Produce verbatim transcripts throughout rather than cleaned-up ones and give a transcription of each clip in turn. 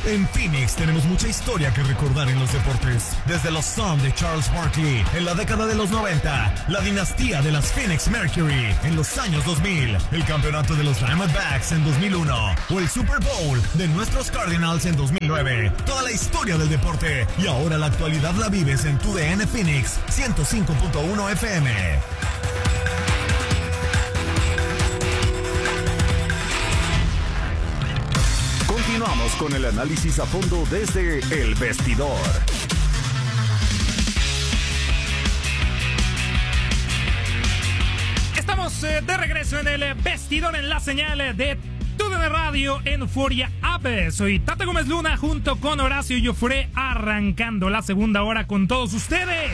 En Phoenix tenemos mucha historia que recordar en los deportes. Desde los Suns de Charles Barkley en la década de los noventa, la dinastía de las Phoenix Mercury en los años dos mil, el campeonato de los Diamondbacks en dos mil uno o el Super Bowl de nuestros Cardinals en dos mil nueve. Toda la historia del deporte y ahora la actualidad la vives en tu D N Phoenix ciento cinco punto uno F M. Continuamos con el análisis a fondo desde El Vestidor. Estamos eh, de regreso en El Vestidor en la señal de T U D N Radio en Euforia App. Soy Tata Gómez Luna junto con Horacio Llofré, arrancando la segunda hora con todos ustedes.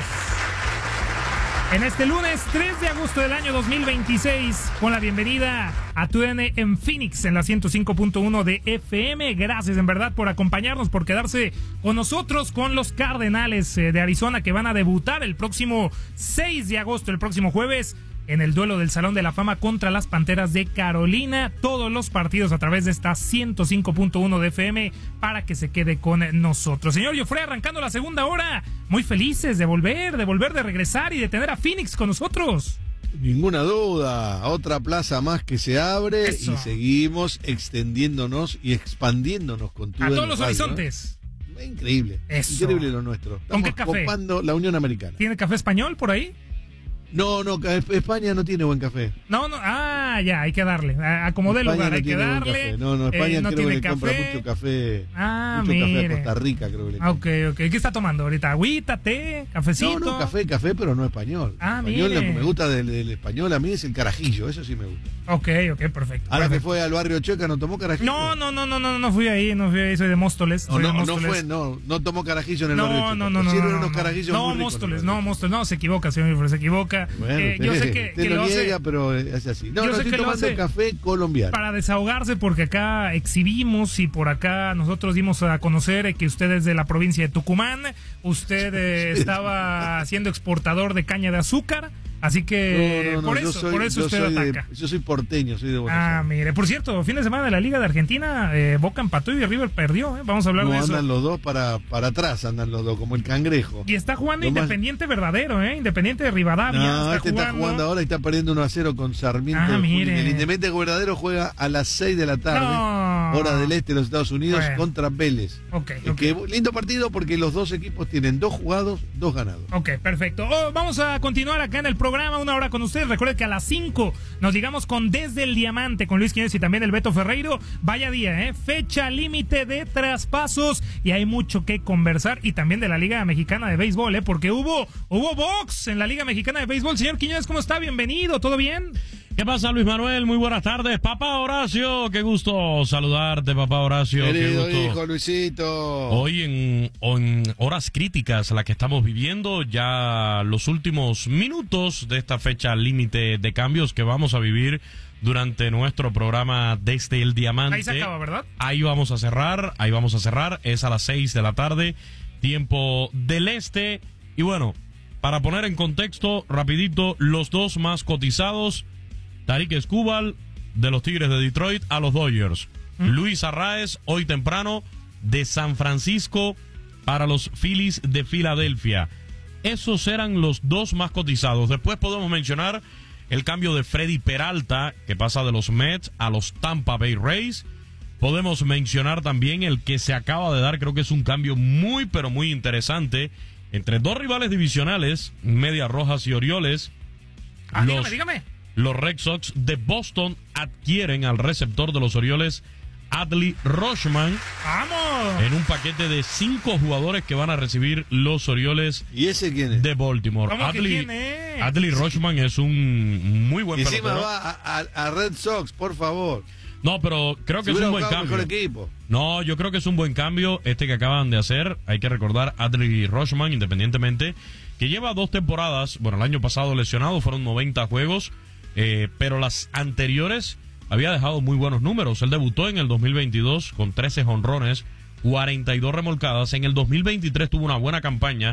En este lunes tres de agosto del año dos mil veintiséis, con la bienvenida a T U D N en Phoenix en la ciento cinco punto uno de F M. Gracias en verdad por acompañarnos, por quedarse con nosotros, con los Cardenales de Arizona, que van a debutar el próximo seis de agosto, el próximo jueves, en el duelo del Salón de la Fama contra las Panteras de Carolina. Todos los partidos a través de esta ciento cinco punto uno de F M para que se quede con nosotros. Señor Llofré, arrancando la segunda hora, muy felices de volver, de volver, de regresar y de tener a Phoenix con nosotros. Ninguna duda, otra plaza más que se abre. Eso. Y seguimos extendiéndonos y expandiéndonos con tu a todos los radio, horizontes. ¿No? Increíble, Eso. Increíble lo nuestro. Estamos ¿Con qué café? Copando la Unión Americana. ¿Tiene café español por ahí? No, no, España no tiene buen café. No, no, ah, ya, hay que darle. Acomodé el lugar, no hay que darle. No, no, España eh, no creo tiene que le café. compra mucho café. Ah, mucho mire. café a Costa Rica, creo que le compra. Ok, ok. ¿Qué está tomando ahorita? ¿Agüita, té, cafecito? No, no, café, café, pero no español. Ah, español, mire. Lo que me gusta del, del español a mí es el carajillo, eso sí me gusta. Ok, ok, perfecto. Ahora perfecto. que fue al barrio Checa, ¿no tomó carajillo? No, no, no, no, no, no fui ahí, no fui ahí, soy de Móstoles. No, Soy no, de no Móstoles. fue, no, no tomó carajillo en el no, barrio Checa. No, no, no, Hicieron no, unos no, carajillos no, muy ricos. Móstoles, no, Móstoles, no, se equivoca, señor, se equivoca. Bueno, eh, yo sé que, que lo, lo hace, niega, pero es así. No, yo no, sé estoy que tomando lo hace café colombiano. Para desahogarse, porque acá exhibimos y por acá nosotros dimos a conocer que usted es de la provincia de Tucumán, usted eh, estaba siendo exportador de caña de azúcar. Así que no, no, no, por eso, soy, por eso usted ataca. De, yo soy porteño, soy de Buenos Ah, Aires. mire, por cierto, fin de semana de la Liga de Argentina, eh, Boca empató y River perdió, ¿eh? Vamos a hablar no, de eso. Andan los dos para, para atrás, andan los dos, como el cangrejo. Y está jugando Lo Independiente más... verdadero, ¿eh? Independiente de Rivadavia. No, está este jugando... está jugando ahora y está perdiendo uno a cero con Sarmiento. Ah, mire. El Independiente verdadero juega a las seis de la tarde, no. hora del este de los Estados Unidos, bueno. contra Vélez. Ok, okay. okay. Que, lindo partido porque los dos equipos tienen dos jugados, dos ganados. Ok, perfecto. Oh, vamos a continuar acá en el programa, una hora con ustedes. Recuerden que a las cinco nos llegamos con Desde el Diamante con Luis Quiñones y también el Beto Ferreiro. Vaya día, ¿eh? Fecha límite de traspasos y hay mucho que conversar, y también de la Liga Mexicana de Béisbol, ¿eh? Porque hubo hubo box en la Liga Mexicana de Béisbol. Señor Quiñones, ¿cómo está? Bienvenido, ¿todo bien? ¿Qué pasa, Luis Manuel? Muy buenas tardes. Papá Horacio, qué gusto saludarte, papá Horacio. Querido qué gusto. hijo, Luisito. Hoy en, en horas críticas la que estamos viviendo, ya los últimos minutos de esta fecha límite de cambios que vamos a vivir durante nuestro programa Desde el Diamante. Ahí se acaba, ¿verdad? Ahí vamos a cerrar, ahí vamos a cerrar. Es a las seis de la tarde, tiempo del este. Y bueno, para poner en contexto rapidito, los dos más cotizados: Tarik Escobar de los Tigres de Detroit a los Dodgers. ¿Mm? Luis Arraez, hoy temprano, de San Francisco para los Phillies de Filadelfia. Esos eran los dos más cotizados. Después podemos mencionar el cambio de Freddy Peralta, que pasa de los Mets a los Tampa Bay Rays. Podemos mencionar también el que se acaba de dar, creo que es un cambio muy, pero muy interesante, entre dos rivales divisionales, Medias Rojas y Orioles. Ah, los, dígame, dígame. Los Red Sox de Boston adquieren al receptor de los Orioles, Adley Rutschman. ¡Vamos! En un paquete de cinco jugadores que van a recibir los Orioles. ¿Y ese quién es? De Baltimore. ¿Cómo Adley, que quién es? Adley Rutschman es un muy buen y encima pelotero. va a, a, a Red Sox, por favor. No, pero creo que si es un buen mejor cambio. Equipo. No, yo creo que es un buen cambio este que acaban de hacer. Hay que recordar, Adley Rutschman, independientemente, que lleva dos temporadas. Bueno, el año pasado lesionado, fueron noventa juegos, eh, pero las anteriores había dejado muy buenos números. Él debutó en el dos mil veintidós con trece jonrones, cuarenta y dos remolcadas. En el dos mil veintitrés tuvo una buena campaña,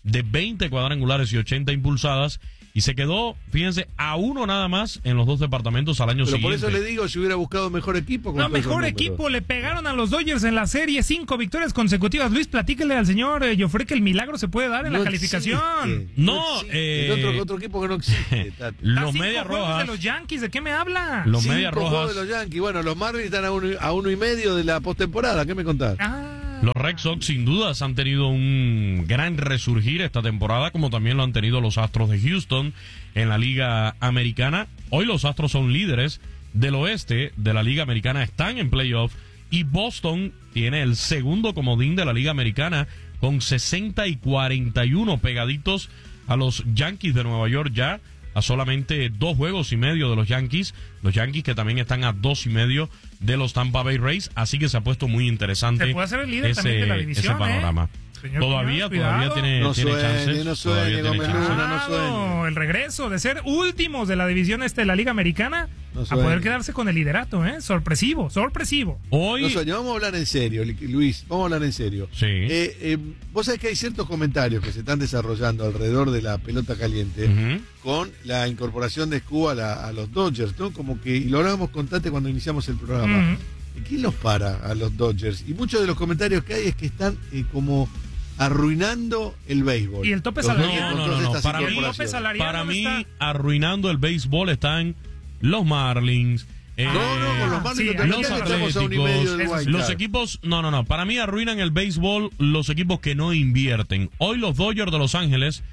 de veinte cuadrangulares y ochenta impulsadas. Y se quedó, fíjense, a uno nada más en los dos departamentos al año Pero siguiente. por eso le digo, si hubiera buscado mejor equipo. Con No, mejor equipo. Le pegaron a los Dodgers en la serie. Cinco victorias consecutivas. Luis, platíquele al señor eh, Joffre que el milagro se puede dar en no la calificación. Existe, no, no existe. eh, otro, otro equipo que no existe. Tati. Los Cinco Medias juegos Rojas. de los Yankees, ¿de qué me habla? Los Cinco Medias juegos Rojas. de los Yankees. Bueno, los Marlins están a uno, a uno y medio de la postemporada. ¿Qué me contás? Ah. Los Red Sox sin dudas han tenido un gran resurgir esta temporada, como también lo han tenido los Astros de Houston en la Liga Americana. Hoy los Astros son líderes del oeste de la Liga Americana, están en playoff, y Boston tiene el segundo comodín de la Liga Americana con sesenta y cuarenta y uno pegaditos a los Yankees de Nueva York, ya a solamente dos juegos y medio de los Yankees, los Yankees que también están a dos y medio de los Tampa Bay Rays, así que se ha puesto muy interesante Se puede hacer el líder ese, también de la división, ese panorama. ¿eh? Señor todavía, Quiñones, todavía cuidado. tiene, No tiene sueñe, chances. no sueñe, todavía tiene Gómez chances. Luna. no Claro, sueñe. el regreso de ser últimos de la división este de la Liga Americana No a sueñe. poder quedarse con el liderato, ¿eh? Sorpresivo, sorpresivo. Hoy, No sueño, vamos a hablar en serio, Luis, vamos a hablar en serio. sí. Eh, eh, vos sabés que hay ciertos comentarios que se están desarrollando alrededor de la pelota caliente Ujú. con la incorporación de Escobar a, la- a los Dodgers, ¿no? Como que, y lo hablábamos con Tate cuando iniciamos el programa. Ujú. ¿Quién los para a los Dodgers? Y muchos de los comentarios que hay es que están eh, como arruinando el béisbol. Y el tope Los salarial. Dodgers con No, no, todas no, estas para mí- El tope incorporaciones. salarial Para no mí, está. arruinando el béisbol están los Marlins. eh, No, no, con los Marlins sí, no ahí te los metas, tiene que estamos a un y medio del Atléticos, wild Los card. equipos, no, no, no. Para mí arruinan el béisbol los equipos que no invierten. Hoy los Dodgers de Los Ángeles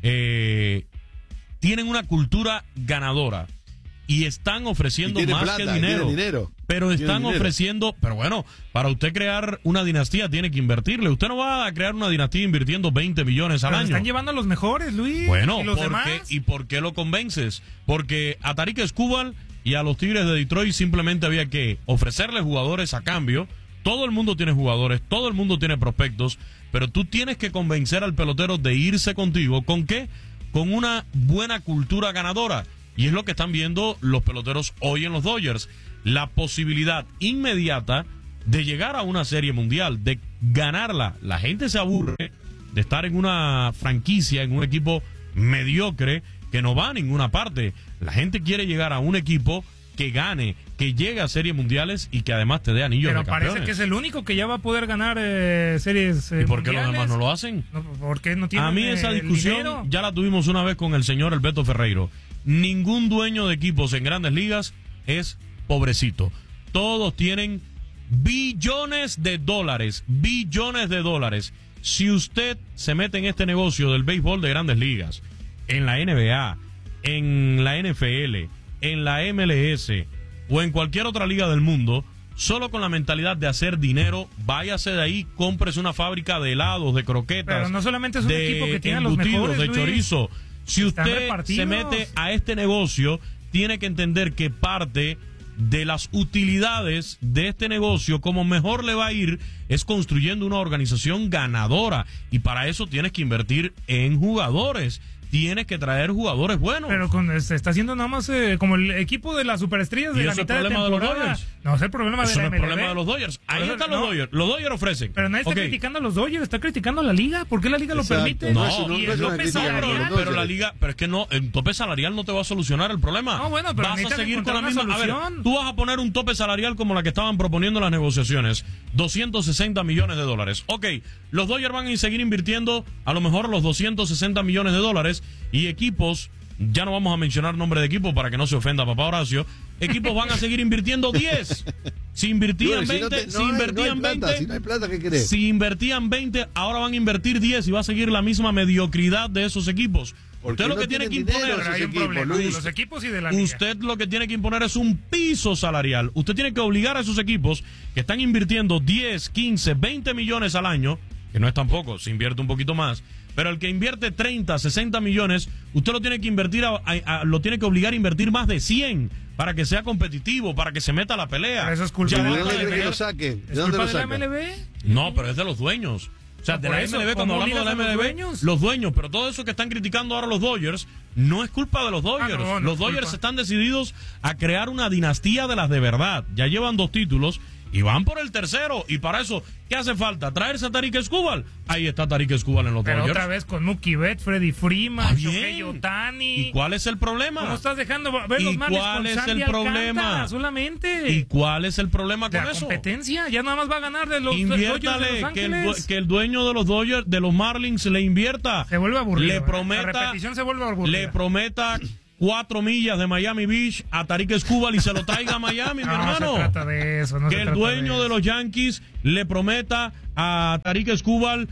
eh, tienen una cultura ganadora y están Y ofreciendo tiene más plata, que y dinero. tiene dinero. Pero Tiene están dinero. ofreciendo, pero bueno, para usted crear una dinastía tiene que invertirle. Usted no va a crear una dinastía invirtiendo veinte millones al Pero se año. están llevando a los mejores, Luis. Bueno, ¿Y los ¿por demás? qué, ¿y por qué lo convences? Porque a Tarik Skubal y a los Tigres de Detroit simplemente había que ofrecerle jugadores a cambio. Todo el mundo tiene jugadores, todo el mundo tiene prospectos, pero tú tienes que convencer al pelotero de irse contigo. ¿Con qué? Con una buena cultura ganadora. Y es lo que están viendo los peloteros hoy en los Dodgers. La posibilidad inmediata de llegar a una serie mundial, de ganarla. La gente se aburre de estar en una franquicia, en un equipo mediocre que no va a ninguna parte. La gente quiere llegar a un equipo que gane, que llegue a series mundiales y que además te dé anillos Pero de parece campeones. que es el único que ya va a poder ganar eh, series eh, ¿Y por qué los mundiales. demás no lo hacen? No, ¿por qué no tienen A mí esa eh, el discusión dinero? ya la tuvimos una vez con el señor Alberto Ferreiro. Ningún dueño de equipos en grandes ligas es pobrecito. Todos tienen billones de dólares, billones de dólares. Si usted se mete en este negocio del béisbol de grandes ligas, en la N B A, en la N F L, en la M L S o en cualquier otra liga del mundo, solo con la mentalidad de hacer dinero, váyase de ahí, cómprese una fábrica de helados, de croquetas, Pero no solamente es un de equipo que tiene a los embutidos, mejores, de Luis. chorizo. Si Están usted repartidos. se mete a este negocio, tiene que entender que parte de las utilidades de este negocio, como mejor le va a ir, es construyendo una organización ganadora. Y para eso tienes que invertir en jugadores. Tienes que traer jugadores buenos. Pero con, se está haciendo nada más eh, como el equipo de las superestrellas ¿Y de la eso es mitad de problema de los temporada. Dodgers? No, es el problema Eso de la no es M L B. problema de los Dodgers. Ahí Pero están los no. Dodgers. Los Dodgers ofrecen. Pero nadie está Ok. criticando a los Dodgers, está criticando a la liga. ¿Por qué la liga Exacto. lo permite? No, No es un- y no es el una tope crítica a los salarial. Dodgers. Pero la liga, pero es que no, el tope salarial no te va a solucionar el problema. No, bueno, pero vas a necesitan seguir con la encontrar misma. una A ver, solución. tú vas a poner un tope salarial como la que estaban proponiendo las negociaciones, doscientos sesenta millones de dólares. Ok, los Dodgers van a seguir invirtiendo a lo mejor los doscientos sesenta millones de dólares y equipos, ya no vamos a mencionar nombre de equipo para que no se ofenda papá Horacio, equipos van a seguir invirtiendo diez. Si invertían Bueno, si no veinte, te- si no hay- no hay invertían plata, veinte, si no hay plata, ¿qué querés? si invertían veinte, ahora van a invertir diez y va a seguir la misma mediocridad de esos equipos. Porque Usted lo no que tiene que tienen dinero imponer, Pero hay un equipos, problema Luis. de los equipos y de la liga. usted lo que tiene que imponer es un piso salarial. Usted tiene que obligar a esos equipos que están invirtiendo diez, quince, veinte millones al año, que no es tampoco, se invierte un poquito más, pero el que invierte treinta, sesenta millones, usted lo tiene que invertir, a, a- a- lo tiene que obligar a invertir más de cien para que sea competitivo, para que se meta a la pelea. Pero eso es culpa Ya ¿De de basta dónde la de cree que tener- lo saquen? ¿De ¿Es dónde culpa lo de la sacan? M L B? No, pero es de los dueños. O sea, No, de por la eso, M L B, cuando ¿cómo hablamos de la obligas a M L B, los dueños? los dueños, pero todo eso que están criticando ahora los Dodgers, no es culpa de los Dodgers. Ah, no, no los es Dodgers culpa. están decididos a crear una dinastía de las de verdad. Ya llevan dos títulos y van por el tercero. Y para eso, ¿qué hace falta? ¿Traerse a Tarik Skubal? Ahí está Tarik Skubal en los Pero Dodgers. otra vez con Mookie Betts, Freddy Freeman, Ah, Shohei bien. Ohtani. ¿Y cuál es el problema? ¿Cómo estás dejando ver ¿Y los Marlins cuál con es Sandy el problema? Alcántara solamente? ¿Y cuál es el problema con la eso? competencia, ya nada más va a ganar de los, de los Dodgers de Inviértale, Los que el, Ángeles. due- que el dueño de los Dodgers, de los Marlins, le invierta. Se vuelve aburrido. Le ¿eh? prometa, La repetición se vuelve aburrida. le prometa cuatro millas de Miami Beach a Tarik Skubal y se lo traiga a Miami, mi no, hermano. No se trata de eso. No que se el trata dueño de, de los Yankees le prometa a Tarik Skubal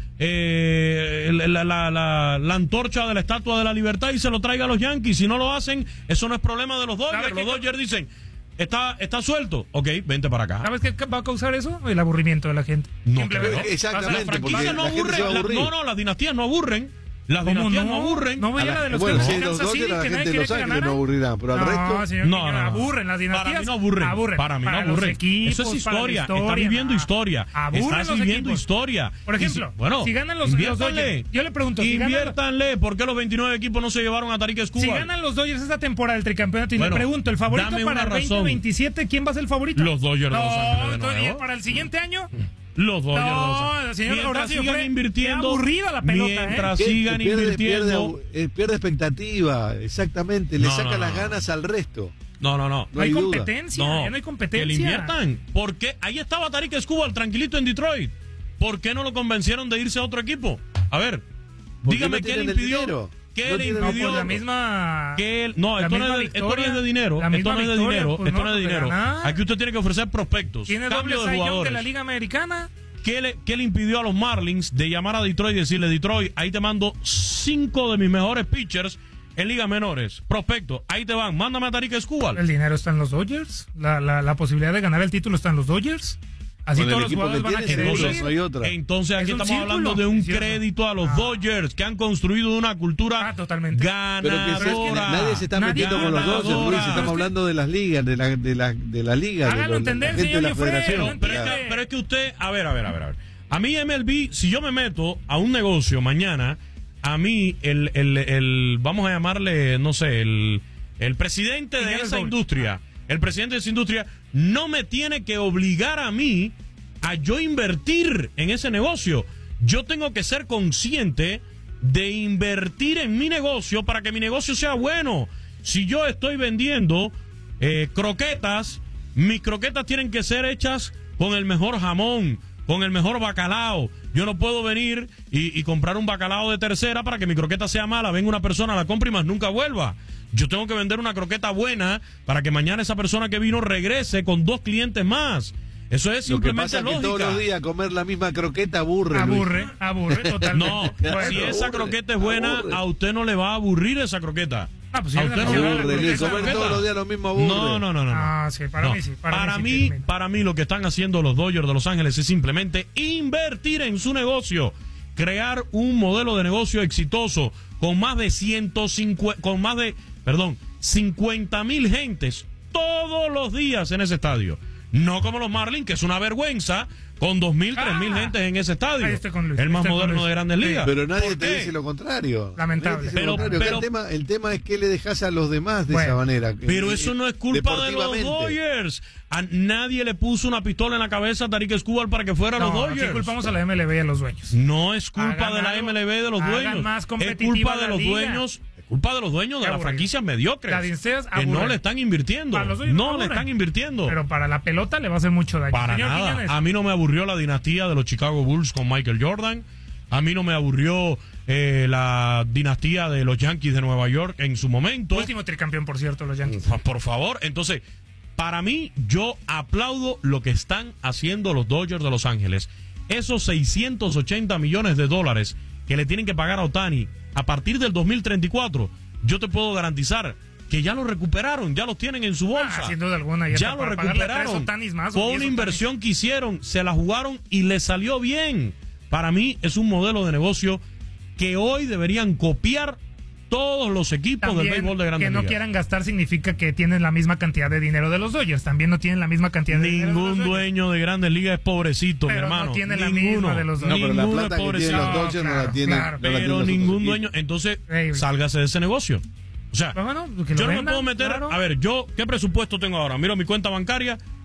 eh, la, la, la, la antorcha de la Estatua de la Libertad y se lo traiga a los Yankees. Si no lo hacen, eso no es problema de los Dodgers. ¿Sabe Los qué? Dodgers dicen, está, está suelto. Ok, vente para acá. ¿Sabes qué va a causar eso? El aburrimiento de la gente. No Simplemente. creo. Exactamente, Las franquicias porque no la gente se va a aburren. La- aburrir. no, no, las dinastías no aburren. Las ¿Cómo dinastías no, no? aburren. No veía A la de los bueno, Kansas sí, City, los Dodgers, a la que nadie gente de quería Los que Ángeles ganara. no aburrirán, pero al no, resto... señor, No, no, no. aburren las dinastías. Para mí no aburren. aburren. Para mí no Para los aburren. equipos, Eso es para la historia. Estás viviendo no. historia. Aburren Estás los viviendo equipos. historia. Por ejemplo, Y si, bueno, si ganan los, los inviértanle. Dodgers, yo le pregunto, si ganan, Inviértanle. ¿Por qué los veintinueve equipos no se llevaron a Tarik Skubal? si ganan los Dodgers esta temporada del tricampeonato y Bueno, le pregunto, el favorito dame para el una razón. veinte veintisiete, ¿quién va a ser el favorito? Los Dodgers de Los Ángeles de No, entonces, nuevo. para el siguiente año... Los Dodgers de Los No, Ángeles. señor Mientras Horacio, sigan fue- invirtiendo. qué aburrida la pelota, mientras ¿eh? sigan pierde, invirtiendo. Pierde, eh, pierde expectativa, exactamente. Le No, saca no, las no. ganas al resto. No, no, no. No hay hay duda. competencia, ya no hay competencia. Que le inviertan. Porque ahí estaba Tarik Skubal tranquilito en Detroit. ¿Por qué no lo convencieron de irse a otro equipo? A ver, Porque dígame no qué le tienen el impidió. dinero. ¿Qué No le tienen No, impidió? pues la misma... Que él- no, la esto no, misma es, de- esto no victoria, es de dinero. la Esto misma no es de victoria, dinero. pues esto no, no es de porque dinero. ganar. Aquí usted tiene que ofrecer prospectos. ¿Tiene doble Cambio de Cy Young de jugadores. la Liga Americana? ¿Qué le, ¿Qué le impidió a los Marlins de llamar a Detroit y decirle, Detroit, ahí te mando cinco de mis mejores pitchers en ligas menores? Prospecto, ahí te van, mándame a Tarik Skubal. El dinero está en los Dodgers. La, la, la posibilidad de ganar el título está en los Dodgers. Así Con el todos los equipo jugadores que van a tiene, querer seguro, ir. no hay otra. Entonces aquí Es un estamos círculo, hablando de un es cierto. crédito a los Ah. Dodgers que han construido una cultura Ah, totalmente. Pero que se- ganadora. nadie se está Nadie- metiendo con los Dodgers, ganadora. Luis. Estamos hablando de las ligas, de la, de la, de la liga. de Hágalo los- entender, la gente señor de la Jofre, federación. no Pero es, entiende. que, pero es que usted, a ver, a ver, a ver, a ver. A mí M L B, si yo me meto a un negocio mañana, a mí el, el, el vamos a llamarle, no sé, el, el presidente de Dinero esa doble. industria, el presidente de esa industria no me tiene que obligar a mí a yo invertir en ese negocio. Yo tengo que ser consciente de invertir en mi negocio para que mi negocio sea bueno. Si yo estoy vendiendo eh, croquetas, mis croquetas tienen que ser hechas con el mejor jamón, con el mejor bacalao. Yo no puedo venir y, y comprar un bacalao de tercera para que mi croqueta sea mala. Venga una persona, la compra y más nunca vuelva. Yo tengo que vender una croqueta buena para que mañana esa persona que vino regrese con dos clientes más. Eso es Lo que simplemente pasa es que lógica. todos los días comer la misma croqueta aburre. Luis. Aburre, aburre totalmente. No, Bueno, si esa aburre, croqueta es buena, aburre. a usted no le va a aburrir esa croqueta. Ah, pues si A eres usted no le aficionado va a a la Aburre, Luis. croqueta, Comer croqueta. todos los días lo mismo aburre. No, no, no, no. no. Ah, sí, para No. mí sí, para mí sí, mí, firmemente. para mí lo que están haciendo los Dodgers de Los Ángeles es simplemente invertir en su negocio, crear un modelo de negocio exitoso con más de ciento cincuenta, con más de, perdón, cincuenta mil gentes todos los días en ese estadio. No como los Marlins, que es una vergüenza, con dos mil, tres mil Ah. gentes en ese estadio. Ahí estoy con Luis, el más estoy con moderno Luis. de Grandes Sí. Ligas. Pero nadie ¿Por te qué? dice lo contrario. Lamentable. Nadie te dice Pero- lo contrario. pero- Acá el, tema, el tema es que le dejas a los demás de Bueno, esa manera. Pero Eh, eso no es culpa de los deportivamente. Dodgers. A nadie le puso una pistola en la cabeza a Tarik Skubal para que fuera a los No, Dodgers. aquí culpamos a la M L B y a los dueños. No es culpa Hagan de la algo, M L B de los hagan dueños. más es competitiva culpa la de los liga. dueños. Es culpa de los dueños Qué de las aburrido. franquicias mediocres. Las dinastías que no aburren. le están invirtiendo. Para los dueños No le aburren. están invirtiendo. Pero para la pelota le va a hacer mucho daño. Para Señor nada. Quiñones. A mí no me aburrió la dinastía de los Chicago Bulls con Michael Jordan. A mí no me aburrió eh, la dinastía de los Yankees de Nueva York en su momento. Último tricampeón, por cierto, los Yankees. Por- Por favor, entonces, para mí, yo aplaudo lo que están haciendo los Dodgers de Los Ángeles. Esos seiscientos ochenta millones de dólares que le tienen que pagar a Ohtani a partir del dos mil treinta y cuatro, yo te puedo garantizar que ya lo recuperaron, ya los tienen en su bolsa. Ah, sin duda alguna. Ya, Ya está lo para pagarle a tres recuperaron. Otanis más, o Fue diez una Otanis. inversión que hicieron, se la jugaron y les salió bien. Para mí es un modelo de negocio que hoy deberían copiar todos los equipos También, del béisbol de Grandes que no Ligas. quieran gastar significa que tienen la misma cantidad de dinero de los Dodgers. También no tienen la misma cantidad de dinero de los Ningún Dodgers. dueño de Grandes Ligas es pobrecito, Pero mi no hermano. tiene la Ninguno. misma de los No, pero la Ninguno plata es que tienen pobrecito. los No, Dodgers no claro, la tienen. claro. no la tienen Pero los ningún otros dueño. equipos. Entonces, Increíble. sálgase de ese negocio. O sea, Pero bueno, que lo yo no me vendan, puedo meter. claro. A ver, yo, ¿qué presupuesto tengo ahora? Miro mi cuenta bancaria.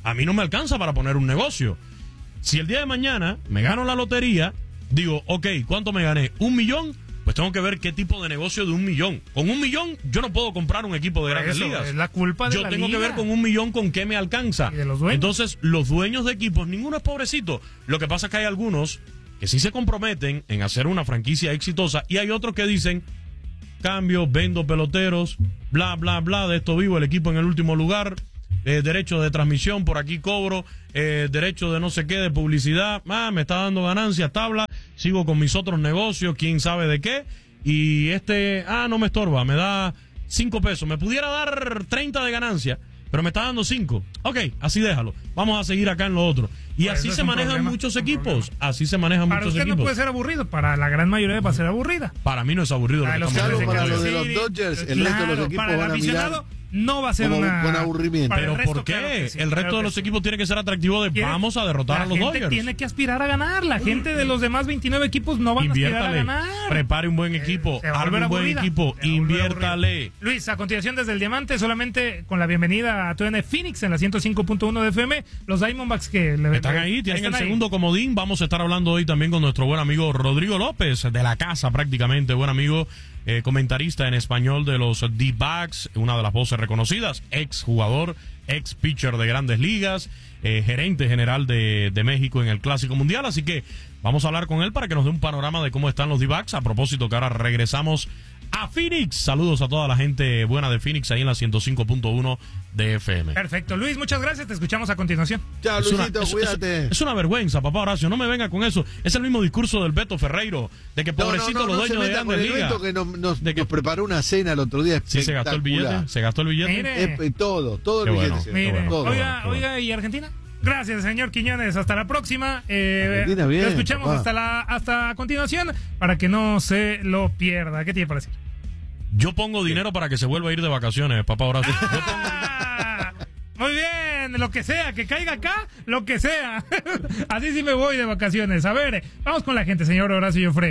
a mí no me alcanza para poner un negocio. Si el día de mañana me gano la lotería, digo, ok, ¿cuánto me gané? ¿Un millón? Pues tengo que ver qué tipo de negocio de un millón. Con un millón yo no puedo comprar un equipo de grandes Eso, ligas. es la culpa de yo la tengo liga. que ver con un millón con qué me alcanza. Y de los dueños. Entonces, los dueños de equipos, ninguno es pobrecito. Lo que pasa es que hay algunos que sí se comprometen en hacer una franquicia exitosa y hay otros que dicen, cambio, vendo peloteros, bla, bla, bla, de esto vivo, el equipo en el último lugar, eh, derecho de transmisión, por aquí cobro, eh, derecho de no sé qué, de publicidad, ah, me está dando ganancias, tabla, sigo con mis otros negocios, quién sabe de qué, y este, ah, no me estorba, me da cinco pesos, me pudiera dar treinta de ganancia, pero me está dando cinco. Ok, así déjalo. Vamos a seguir acá en lo otro. Y Pues así se es manejan problema, muchos un equipos. problema. Así se manejan Para muchos usted equipos. no puede ser aburrido, para la gran mayoría va a ser aburrida. Para mí no es aburrido lo Para que los estamos Claro, Kansas haciendo. para City, los de los Dodgers, el resto de los equipos para el van a mirar aficionado no va a ser como una... con aburrimiento. para el Pero resto, ¿por qué? claro que sí, el resto claro de que los sí. equipos tiene que ser atractivo de Quiere- vamos a derrotar la a los gente Dodgers. tiene que aspirar a ganar. La gente de los demás veintinueve equipos no van a aspirar a Inviértale, ganar. prepare un buen equipo, Se va a arme volver un buen aburrida. equipo, Se va a volver inviértale. aburrida. Luis, a continuación desde el Diamante, solamente con la bienvenida a tu N Phoenix en la ciento cinco punto uno de F M, los Diamondbacks que le Están ahí, tienen están el ahí. segundo comodín. Vamos a estar hablando hoy también con nuestro buen amigo Rodrigo López, de la casa prácticamente, buen amigo, eh, comentarista en español de los D-Backs, una de las voces reconocidas, ex jugador, ex pitcher de Grandes Ligas, eh, gerente general de, de México en el Clásico Mundial. Así que vamos a hablar con él para que nos dé un panorama de cómo están los D-Backs. A propósito que ahora regresamos a Phoenix. Saludos a toda la gente buena de Phoenix ahí en la ciento cinco punto uno de F M. Perfecto, Luis, muchas gracias, te escuchamos a continuación. Chao, Es una, Luisito, es- cuídate. es- es una vergüenza, papá Horacio, no me venga con eso. Es el mismo discurso del Beto Ferreiro, de que No, no, pobrecito no, los no se dueños de meta con Grandes el Ligas. Beto que nos, nos- De que- nos preparó una cena el otro día. Sí, se gastó el billete, espectacular. se gastó el billete. Mire. Es- eh, todo, todo el Qué billete. bueno. se Mire, gastó, todo. oiga, qué bueno. oiga, ¿y Argentina? Gracias, señor Quiñones. Hasta la próxima. Eh, Argentina, bien, lo escuchamos papá. hasta la hasta a continuación para que no se lo pierda. ¿Qué tiene para decir? Yo pongo dinero para que se vuelva a ir de vacaciones, papá Horacio. Yo pongo- ¡Ah! Muy bien, lo que sea, que caiga acá, lo que sea. Así sí me voy de vacaciones. A ver, vamos con la gente, señor Horacio Joffre.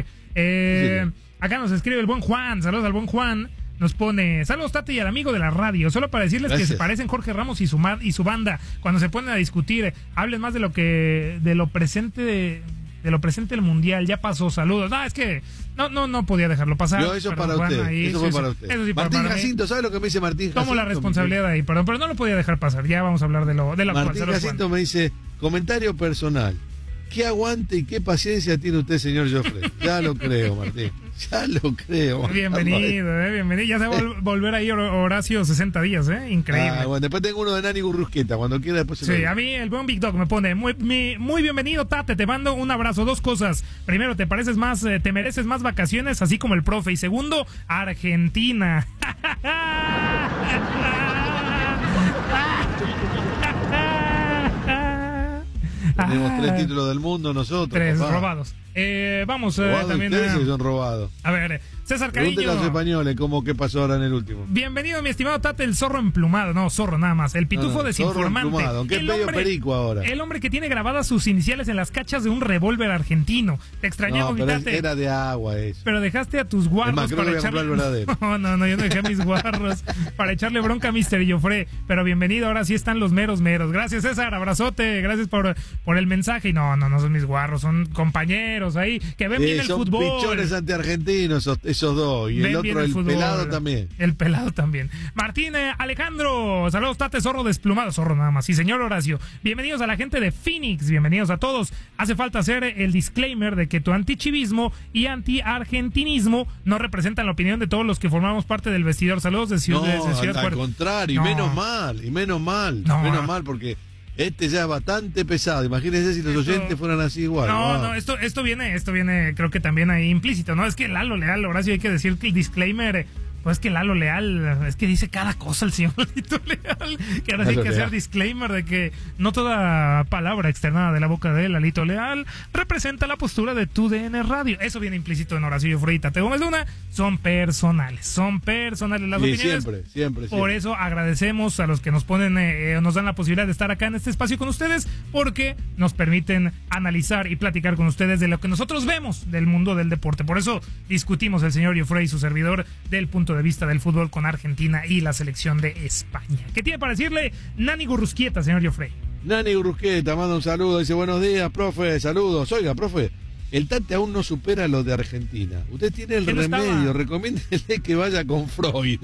Eh, acá nos escribe el buen Juan. Saludos al buen Juan. Nos pone, saludos Tati y al amigo de la radio, solo para decirles Gracias. que se parecen Jorge Ramos y su, ma- y su banda. Cuando se ponen a discutir, hablen más de lo que, de lo presente de, de lo presente del mundial, ya pasó, saludos. No, es que no, no, no podía dejarlo pasar. Yo, eso Perdón, para Juan, usted. ahí, eso sí, fue sí. para usted. Eso sí, para- Martín para mí. Jacinto, ¿sabe lo que me dice Martín Jacinto? Tomo la Me responsabilidad ahí, perdón, pero no lo podía dejar pasar. Ya vamos a hablar de lo, de lo dice- actual. Martín Saludos, Juan. Jacinto me dice, comentario personal. ¿Qué aguante y qué paciencia tiene usted, señor Joffre? Ya lo creo, Martín. Ya lo creo. Martín. Bienvenido, eh, bienvenido. Ya se va a vol- volver ahí Hor- Horacio sesenta días, ¿eh? Increíble. Ah, bueno, después tengo uno de Nani Gurrusqueta. Cuando quiera, después se lo Sí, digo. a mí el buen Big Dog me pone muy, mi- muy bienvenido, Tate, te mando un abrazo. Dos cosas. Primero, te pareces más, eh, te mereces más vacaciones, así como el profe. Y segundo, Argentina. Tenemos tres títulos del mundo nosotros. Tres papá. robados. Eh, vamos eh, Robados también ustedes a, que son robados. a ver, César Pregúntenle a los Cariño. españoles cómo qué pasó ahora en el último. Bienvenido, mi estimado Tate, el zorro emplumado. No, zorro nada más. El pitufo No, no, desinformante. zorro emplumado, aunque es medio perico ahora. El hombre que tiene grabadas sus iniciales en las cachas de un revólver argentino. Te extrañamos, No, mi pero es- Tate. era de agua eso. Pero dejaste a tus guarros Es más, creo para que voy a echarle... comprar el verdadero. No, no, no, yo no dejé a mis guarros para echarle bronca a mister Joffre. Pero bienvenido, ahora sí están los meros meros. Gracias, César, abrazote, gracias por, por el mensaje. Y no, no, no son mis guarros, son compañeros ahí que ven Eh, bien el son fútbol. pichones antiargentinos esos, esos dos. Y Ven el bien otro, el, fútbol. pelado también. El pelado también. Martín eh, Alejandro, saludos Tate, zorro desplumado, zorro nada más. Y señor Horacio, bienvenidos a la gente de Phoenix, bienvenidos a todos. Hace falta hacer el disclaimer de que tu antichivismo y antiargentinismo no representan la opinión de todos los que formamos parte del vestidor. Saludos de Ciudad, No, de Ciudad al, al Juárez. contrario, No. y menos mal, y menos mal, No. menos mal, porque este ya es bastante pesado. Imagínense si los Esto- oyentes fueran así igual. No, wow. no, esto, esto viene, esto viene, creo que también ahí implícito, ¿no? Es que Lalo Leal, Horacio, hay que decir que el disclaimer, eh, pues que Lalo Leal, es que dice cada cosa el señor Lito Leal, que ahora sí hay Lalo que hacer Leal. disclaimer de que no toda palabra externada de la boca de Lalito Leal representa la postura de tu D N Radio. Eso viene implícito en Horacio Joffre y Tate Gómez Luna, son personales, son personales las Sí, opiniones. siempre, siempre, Por siempre. eso agradecemos a los que nos ponen, eh, eh, nos dan la posibilidad de estar acá en este espacio con ustedes, porque nos permiten analizar y platicar con ustedes de lo que nosotros vemos del mundo del deporte. Por eso discutimos el señor Joffre y su servidor del punto de vista del fútbol con Argentina y la selección de España. ¿Qué tiene para decirle Nani Gurrusquieta, señor Joffre? Nani Urrusqueta manda un saludo, dice buenos días, profe, saludos. Oiga, profe, el Tate aún no supera lo de Argentina. Usted tiene el remedio, recomiéndele que vaya con Freud.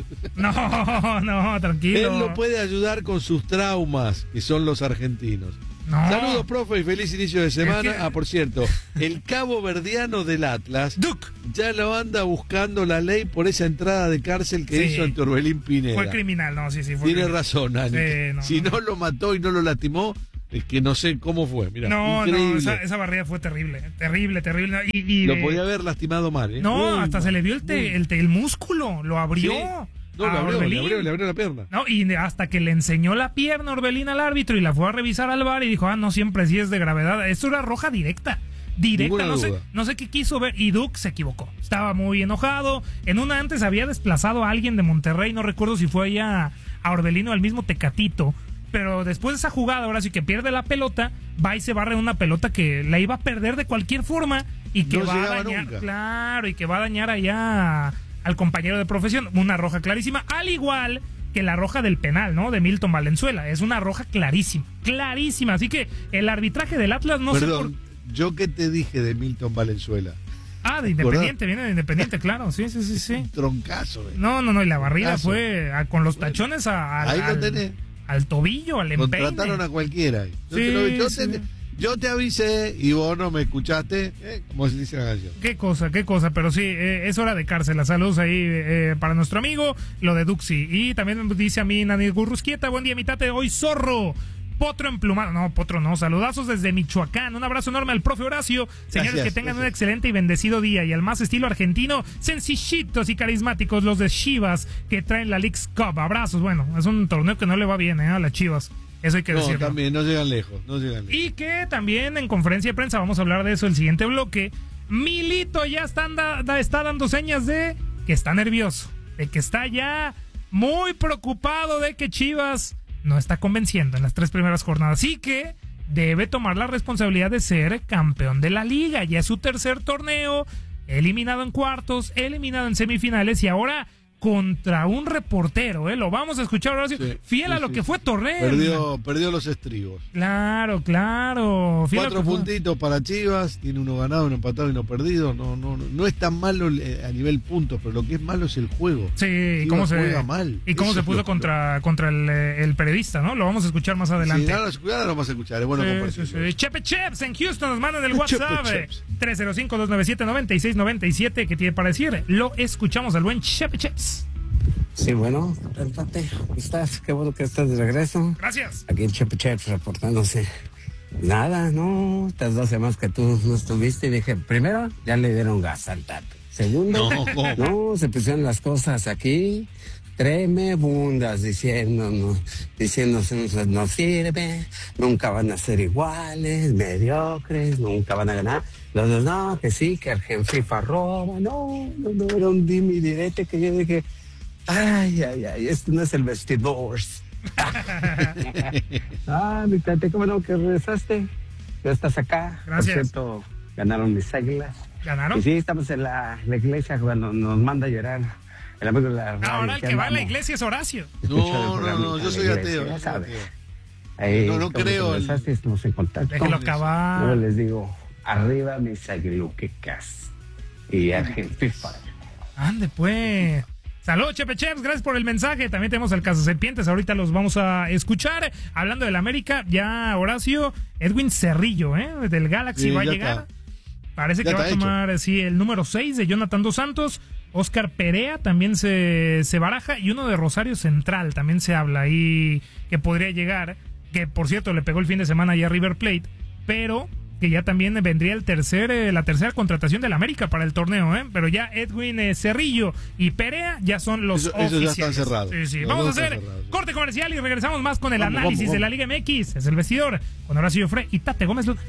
No, no, tranquilo. Él lo puede ayudar con sus traumas, que son los argentinos. No. Saludos, profe, y feliz inicio de semana. Es que... Ah, por cierto, el cabo verdiano del Atlas Duke. ya lo anda buscando la ley por esa entrada de cárcel que Sí. hizo ante Orbelín Pineda. Fue criminal, no, sí, sí. Fue Tiene criminal. razón, Ani. Sí, no, si no. no lo mató y no lo lastimó, es que no sé cómo fue. Mirá, No, increíble. no, esa, esa barrida fue terrible, terrible, terrible. Y, y, Lo eh, podía haber lastimado mal, ¿eh? No, Muy hasta mal, se le vio el, te- muy- el, te- el músculo, lo abrió. Sí. No, a le abrió, le Orbelín. abrió, le abrió la pierna. No, y hasta que le enseñó la pierna a Orbelín al árbitro y la fue a revisar al V A R y dijo, ah, no, siempre sí es de gravedad. Esto era roja directa. Directa, Ninguna no sé, duda. no sé qué quiso ver. Y Duke se equivocó. Estaba muy enojado. En una antes había desplazado a alguien de Monterrey, no recuerdo si fue allá a Orbelín o al mismo Tecatito. Pero después de esa jugada, ahora sí que pierde la pelota, va y se barre una pelota que la iba a perder de cualquier forma y que No va a llegaba dañar, nunca. claro, y que va a dañar allá al compañero de profesión. Una roja clarísima, al igual que la roja del penal, ¿no? De Milton Valenzuela. Es una roja clarísima, clarísima. Así que el arbitraje del Atlas no Perdón, sé por... yo qué te dije de Milton Valenzuela. Ah, de Independiente, viene de Independiente, claro. Sí, sí, sí, sí. Troncazo, eh. No, no, no, y la barrida Caso. fue a- con los tachones a- a- Ahí lo al, tenés. al tobillo, al empeine. Contrataron a cualquiera. ahí. Yo, Sí, te lo- yo sí. te, yo te avisé y vos no me escuchaste, eh, como se dice la canción. Qué cosa, qué cosa, pero sí, eh, es hora de cárcel. Saludos ahí eh, para nuestro amigo, lo de Duxi. Y también dice a mí Nani Gurrusquieta, buen día, mi tate, hoy zorro. Potro emplumado, no, Potro no, saludazos desde Michoacán, un abrazo enorme al profe Horacio, señores, Gracias, que tengan un gracias. excelente y bendecido día, y al más estilo argentino, sencillitos y carismáticos los de Chivas, que traen la Leagues Cup, abrazos, bueno, es un torneo que no le va bien, eh, a las Chivas, eso hay que No, decirlo. también, no llegan lejos, no llegan lejos. Y que también en conferencia de prensa, vamos a hablar de eso el siguiente bloque, Milito ya está, anda- da- está dando señas de que está nervioso, de que está ya muy preocupado de que Chivas no está convenciendo en las tres primeras jornadas y que debe tomar la responsabilidad de ser campeón de la liga. Ya es su tercer torneo, eliminado en cuartos, eliminado en semifinales y ahora contra un reportero, ¿eh? Lo vamos a escuchar ahora sí, Sí, fiel sí, a lo sí. que fue Torrent. Perdió, perdió los estribos. Claro, claro. Fiel a lo Cuatro que fue. puntitos para Chivas, tiene uno ganado, uno empatado y uno perdido. No, no, no, no es tan malo eh, a nivel puntos, pero lo que es malo es el juego. Sí, y Chivas cómo se juega mal. y cómo Eso se es puso lo- contra contra el, eh, el periodista, ¿no? Lo vamos a escuchar más adelante. Si no lo cuidado, lo vamos a escuchar. Es bueno Sí, compartirlo. sí, sí. Chepe Cheps en Houston nos mandan el Chepe WhatsApp Cheps. tres cero cinco, dos nueve siete, nueve seis nueve siete. ¿Qué tiene para decir? Lo escuchamos al buen Chepe Cheps. Sí, bueno, Tate, ¿cómo estás? Qué bueno que estás de regreso. Gracias. Aquí el Chepe Chef reportándose. Nada, no, estas dos semanas que tú no estuviste, y dije, primero, ya le dieron gas al Tate. Segundo, No, ¿cómo? no, se pusieron las cosas aquí tremebundas, diciendo, diciéndose, no, no sirve, nunca van a ser iguales, mediocres, nunca van a ganar. Los dos, no, que sí, que el FIFA roba, no, no, no, era un dimi direte que yo dije, ay, ay, ay, este no es el vestidor. Ah, mi Tate, ¿cómo no que regresaste? Ya estás acá. Gracias. Por cierto, ganaron mis águilas. ¿Ganaron? Y sí, estamos en la, la iglesia cuando nos manda a llorar el amigo de la radio. Ahora el que va a la andamos iglesia es Horacio. escuchando el No, no, programita no, de yo la soy iglesia, ateo. ya yo soy sabes. ateo. Ahí, No, no como creo que en- regresaste, estamos en contacto. Déjelo Luego acabar. les digo, arriba mis aguiluquecas. Y Argentina. Ande, pues. Saludos, Chepe Cheps, gracias por el mensaje. También tenemos al Caso Serpientes, ahorita los vamos a escuchar. Hablando del América, ya Horacio, Edwin Cerrillo, ¿eh? Del Galaxy Sí, va a ya llegar. está. Parece Ya que va a está tomar, sí, el número seis de Jonathan Dos Santos. Oscar Perea también se, se baraja. Y uno de Rosario Central también se habla ahí que podría llegar. Que por cierto le pegó el fin de semana ya a River Plate. Pero que ya también vendría el tercer, eh, la tercera contratación del América para el torneo, ¿eh? Pero ya Edwin eh, Cerrillo y Perea ya son los Eso- esos ya oficiales. están cerrados. Sí, sí. Los Vamos a dos hacer están cerrados, sí. corte comercial y regresamos más con el Vamos, análisis vamos, de la vamos. Liga M X. Es el vestidor con Horacio Fre y Tate Gómez Luna.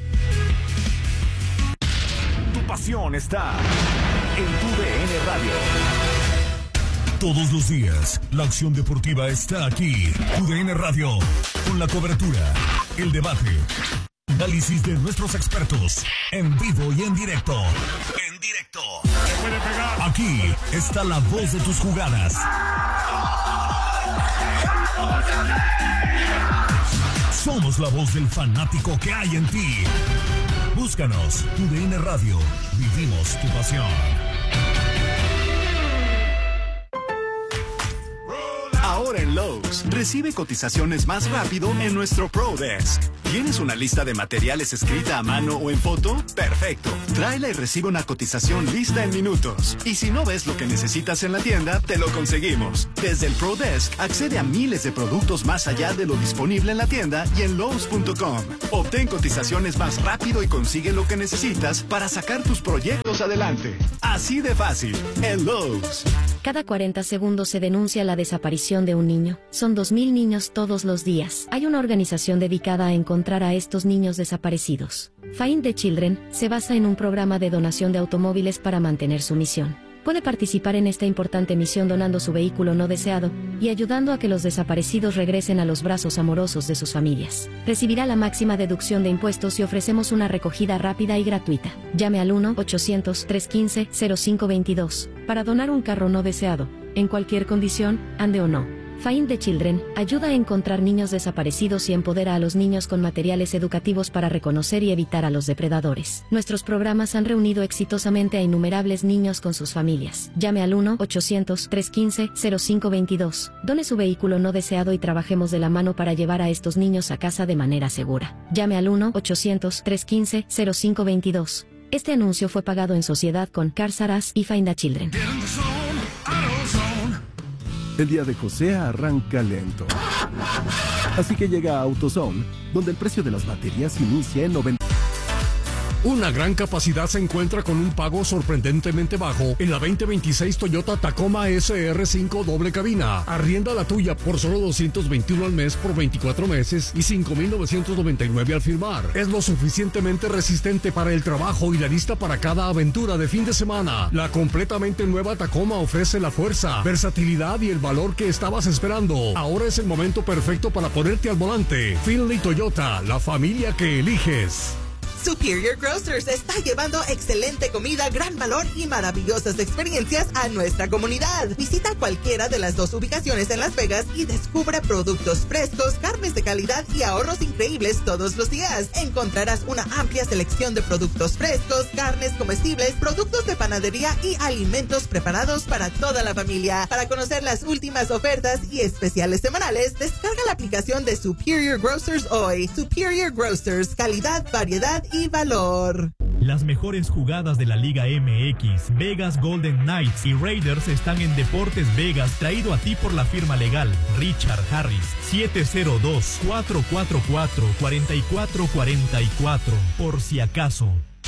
Tu pasión está en tu D N Radio. Todos los días, la acción deportiva está aquí. U D N Radio, con la cobertura, el debate, análisis de nuestros expertos, en vivo y en directo. En directo. Aquí está la voz de tus jugadas. Somos la voz del fanático que hay en ti. Búscanos, Tu D N Radio. Vivimos tu pasión. Ahora en Lowe's, recibe cotizaciones más rápido en nuestro Pro Desk. ¿Tienes una lista de materiales escrita a mano o en foto? Perfecto. Tráela y recibe una cotización lista en minutos. Y si no ves lo que necesitas en la tienda, te lo conseguimos. Desde el Pro Desk, accede a miles de productos más allá de lo disponible en la tienda y en Lowe's punto com. Obtén cotizaciones más rápido y consigue lo que necesitas para sacar tus proyectos adelante. Así de fácil, en Lowe's. Cada cuarenta segundos se denuncia la desaparición de un niño. Son dos mil niños todos los días. Hay una organización dedicada a encontrar a estos niños desaparecidos. Find the Children se basa en un programa de donación de automóviles para mantener su misión. Puede participar en esta importante misión donando su vehículo no deseado y ayudando a que los desaparecidos regresen a los brazos amorosos de sus familias. Recibirá la máxima deducción de impuestos y ofrecemos una recogida rápida y gratuita. Llame al uno ochocientos, trescientos quince, cero cinco veintidós para donar un carro no deseado, en cualquier condición, ande o no. Find the Children ayuda a encontrar niños desaparecidos y empodera a los niños con materiales educativos para reconocer y evitar a los depredadores. Nuestros programas han reunido exitosamente a innumerables niños con sus familias. Llame al uno ochocientos, trescientos quince, cero cinco veintidós. Done su vehículo no deseado y trabajemos de la mano para llevar a estos niños a casa de manera segura. Llame al uno ochocientos, trescientos quince, cero cinco veintidós. Este anuncio fue pagado en sociedad con Cars R Us y Find the Children. El día de José arranca lento. Así que llega a AutoZone, donde el precio de las baterías inicia en noventa. Una gran capacidad se encuentra con un pago sorprendentemente bajo en la veinte veintiséis Toyota Tacoma S R cinco doble cabina. Arrienda la tuya por solo doscientos veintiuno al mes por veinticuatro meses y cinco mil novecientos noventa y nueve al firmar. Es lo suficientemente resistente para el trabajo y la lista para cada aventura de fin de semana. La completamente nueva Tacoma ofrece la fuerza, versatilidad y el valor que estabas esperando. Ahora es el momento perfecto para ponerte al volante. Finley Toyota, la familia que eliges. Superior Grocers está llevando excelente comida, gran valor y maravillosas experiencias a nuestra comunidad. Visita cualquiera de las dos ubicaciones en Las Vegas y descubre productos frescos, carnes de calidad y ahorros increíbles todos los días. Encontrarás una amplia selección de productos frescos, carnes comestibles, productos de panadería y alimentos preparados para toda la familia. Para conocer las últimas ofertas y especiales semanales, descarga la aplicación de Superior Grocers hoy. Superior Grocers, calidad, variedad y valor. Las mejores jugadas de la Liga M X, Vegas Golden Knights y Raiders están en Deportes Vegas, traído a ti por la firma legal Richard Harris. siete cero dos, cuatro cuatro cuatro, cuatro cuatro cuatro cuatro, por si acaso.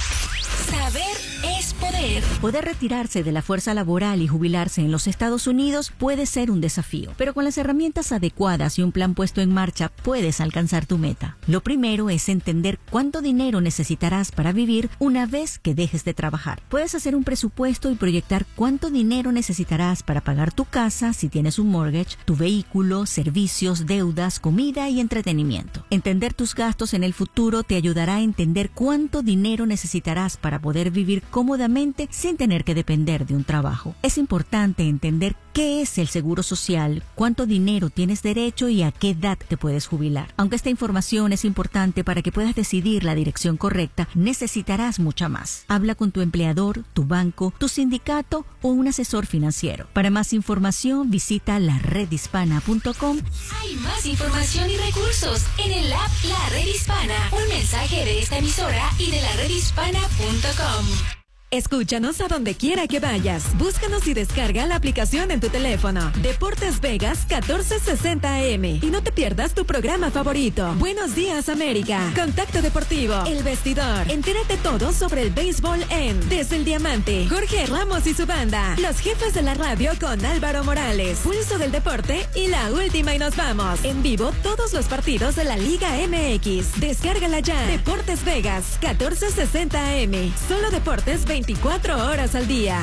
Saber es poder. Poder retirarse de la fuerza laboral y jubilarse en los Estados Unidos puede ser un desafío, pero con las herramientas adecuadas y un plan puesto en marcha puedes alcanzar tu meta. Lo primero es entender cuánto dinero necesitarás para vivir una vez que dejes de trabajar. Puedes hacer un presupuesto y proyectar cuánto dinero necesitarás para pagar tu casa si tienes un mortgage, tu vehículo, servicios, deudas, comida y entretenimiento. Entender tus gastos en el futuro te ayudará a entender cuánto dinero necesitarás para poder vivir cómodamente sin tener que depender de un trabajo. Es importante entender qué es el seguro social, cuánto dinero tienes derecho y a qué edad te puedes jubilar. Aunque esta información es importante para que puedas decidir la dirección correcta, necesitarás mucha más. Habla con tu empleador, tu banco, tu sindicato o un asesor financiero. Para más información, visita la red hispana punto com. Hay más información y recursos en el app La Red Hispana. Un mensaje de esta emisora y de la red hispana punto com. Escúchanos a donde quiera que vayas. Búscanos y descarga la aplicación en tu teléfono. Deportes Vegas catorce sesenta A M. Y no te pierdas tu programa favorito. Buenos días, América. Contacto Deportivo. El Vestidor. Entérate todo sobre el béisbol en Desde el Diamante. Jorge Ramos y su banda. Los jefes de la radio con Álvaro Morales. Pulso del Deporte y la última y nos vamos. En vivo todos los partidos de la Liga M X. Descárgala ya. Deportes Vegas catorce sesenta A M. Solo deportes veinticuatro horas al día.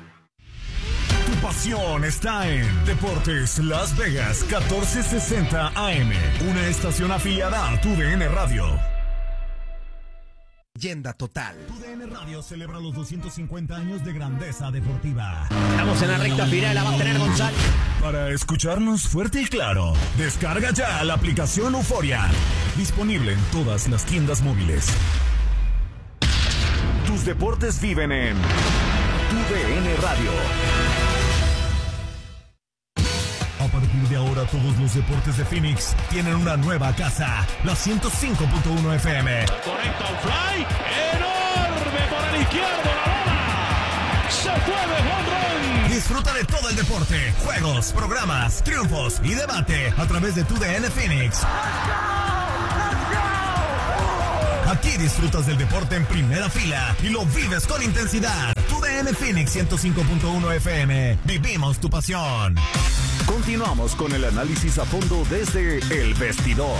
Tu pasión está en Deportes Las Vegas catorce sesenta A M, una estación afiliada a Tu D N Radio. leyenda total. Tu D N Radio celebra los doscientos cincuenta años de grandeza deportiva. Estamos en la recta final, la va a tener González. Para escucharnos fuerte y claro, descarga ya la aplicación Euforia. Disponible en todas las tiendas móviles. Tus deportes viven en Tu D N Radio. A partir de ahora, todos los deportes de Phoenix tienen una nueva casa, la ciento cinco punto uno F M. Correcto, fly, enorme por el izquierdo, la bola. Se fue de home run. Disfruta de todo el deporte, juegos, programas, triunfos y debate a través de Tu D N Phoenix. Aquí disfrutas del deporte en primera fila y lo vives con intensidad. Tu D N Phoenix ciento cinco punto uno F M. Vivimos tu pasión. Continuamos con el análisis a fondo desde El Vestidor.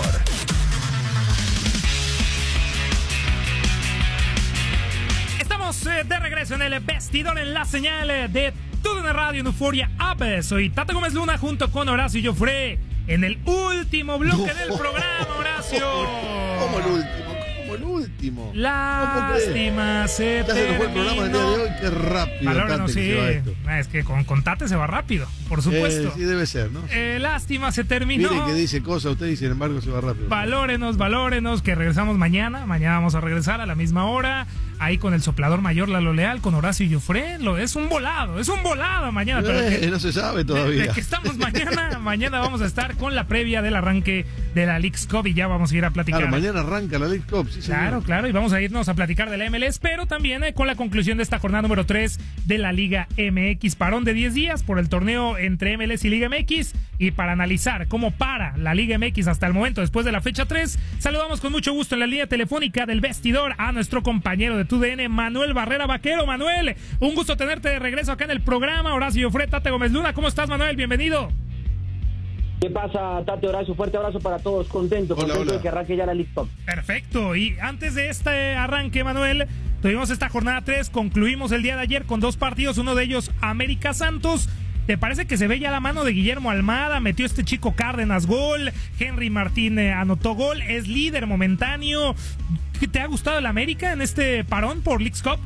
Estamos eh, de regreso en El Vestidor, en la señal eh, de Tu D N Radio en Euforia App. Soy Tata Gómez Luna junto con Horacio Joffre en el último bloque no. del programa, Horacio. ¿Cómo el último? El último. Lástima, se ya se nos fue el programa del día de hoy, qué rápido. Valórenos, sí. Se va esto. Es que con, con Tate se va rápido, por supuesto. Eh, sí, debe ser, ¿no? Eh, lástima, se terminó. Miren que dice cosas usted y sin embargo se va rápido. Valórenos, valórenos, que regresamos mañana. Mañana vamos a regresar a la misma hora. Ahí con el soplador mayor Lalo Leal, con Horacio y Joffre. Lo, es un volado, es un volado mañana. Eh, pero que, no se sabe todavía. De, de que estamos mañana, mañana vamos a estar con la previa del arranque de la Leagues Cup y ya vamos a ir a platicar. Claro, mañana arranca la Leagues Cup, sí, señor. Claro, claro, y vamos a irnos a platicar de la M L S, pero también eh, con la conclusión de esta jornada número tres de la Liga M X. Parón de diez días por el torneo entre M L S y Liga M X. Y para analizar cómo para la Liga M X hasta el momento, después de la fecha tres, saludamos con mucho gusto en la línea telefónica del Vestidor a nuestro compañero de Tu D N, Manuel Barrera Vaquero. Manuel, un gusto tenerte de regreso acá en el programa. Horacio Joffre, Tate Gómez Luna, ¿cómo estás, Manuel? Bienvenido. ¿Qué pasa, Tate, Horacio? Fuerte abrazo para todos. Contento, hola, contento hola. de que arranque ya la League Cup. Perfecto. Y antes de este arranque, Manuel, tuvimos esta jornada tres, concluimos el día de ayer con dos partidos, uno de ellos América Santos. ¿Te parece que se ve ya la mano de Guillermo Almada? Metió este chico Cárdenas gol, Henry Martín eh, anotó gol, es líder momentáneo. ¿Te ha gustado el América en este parón por Leagues Cup?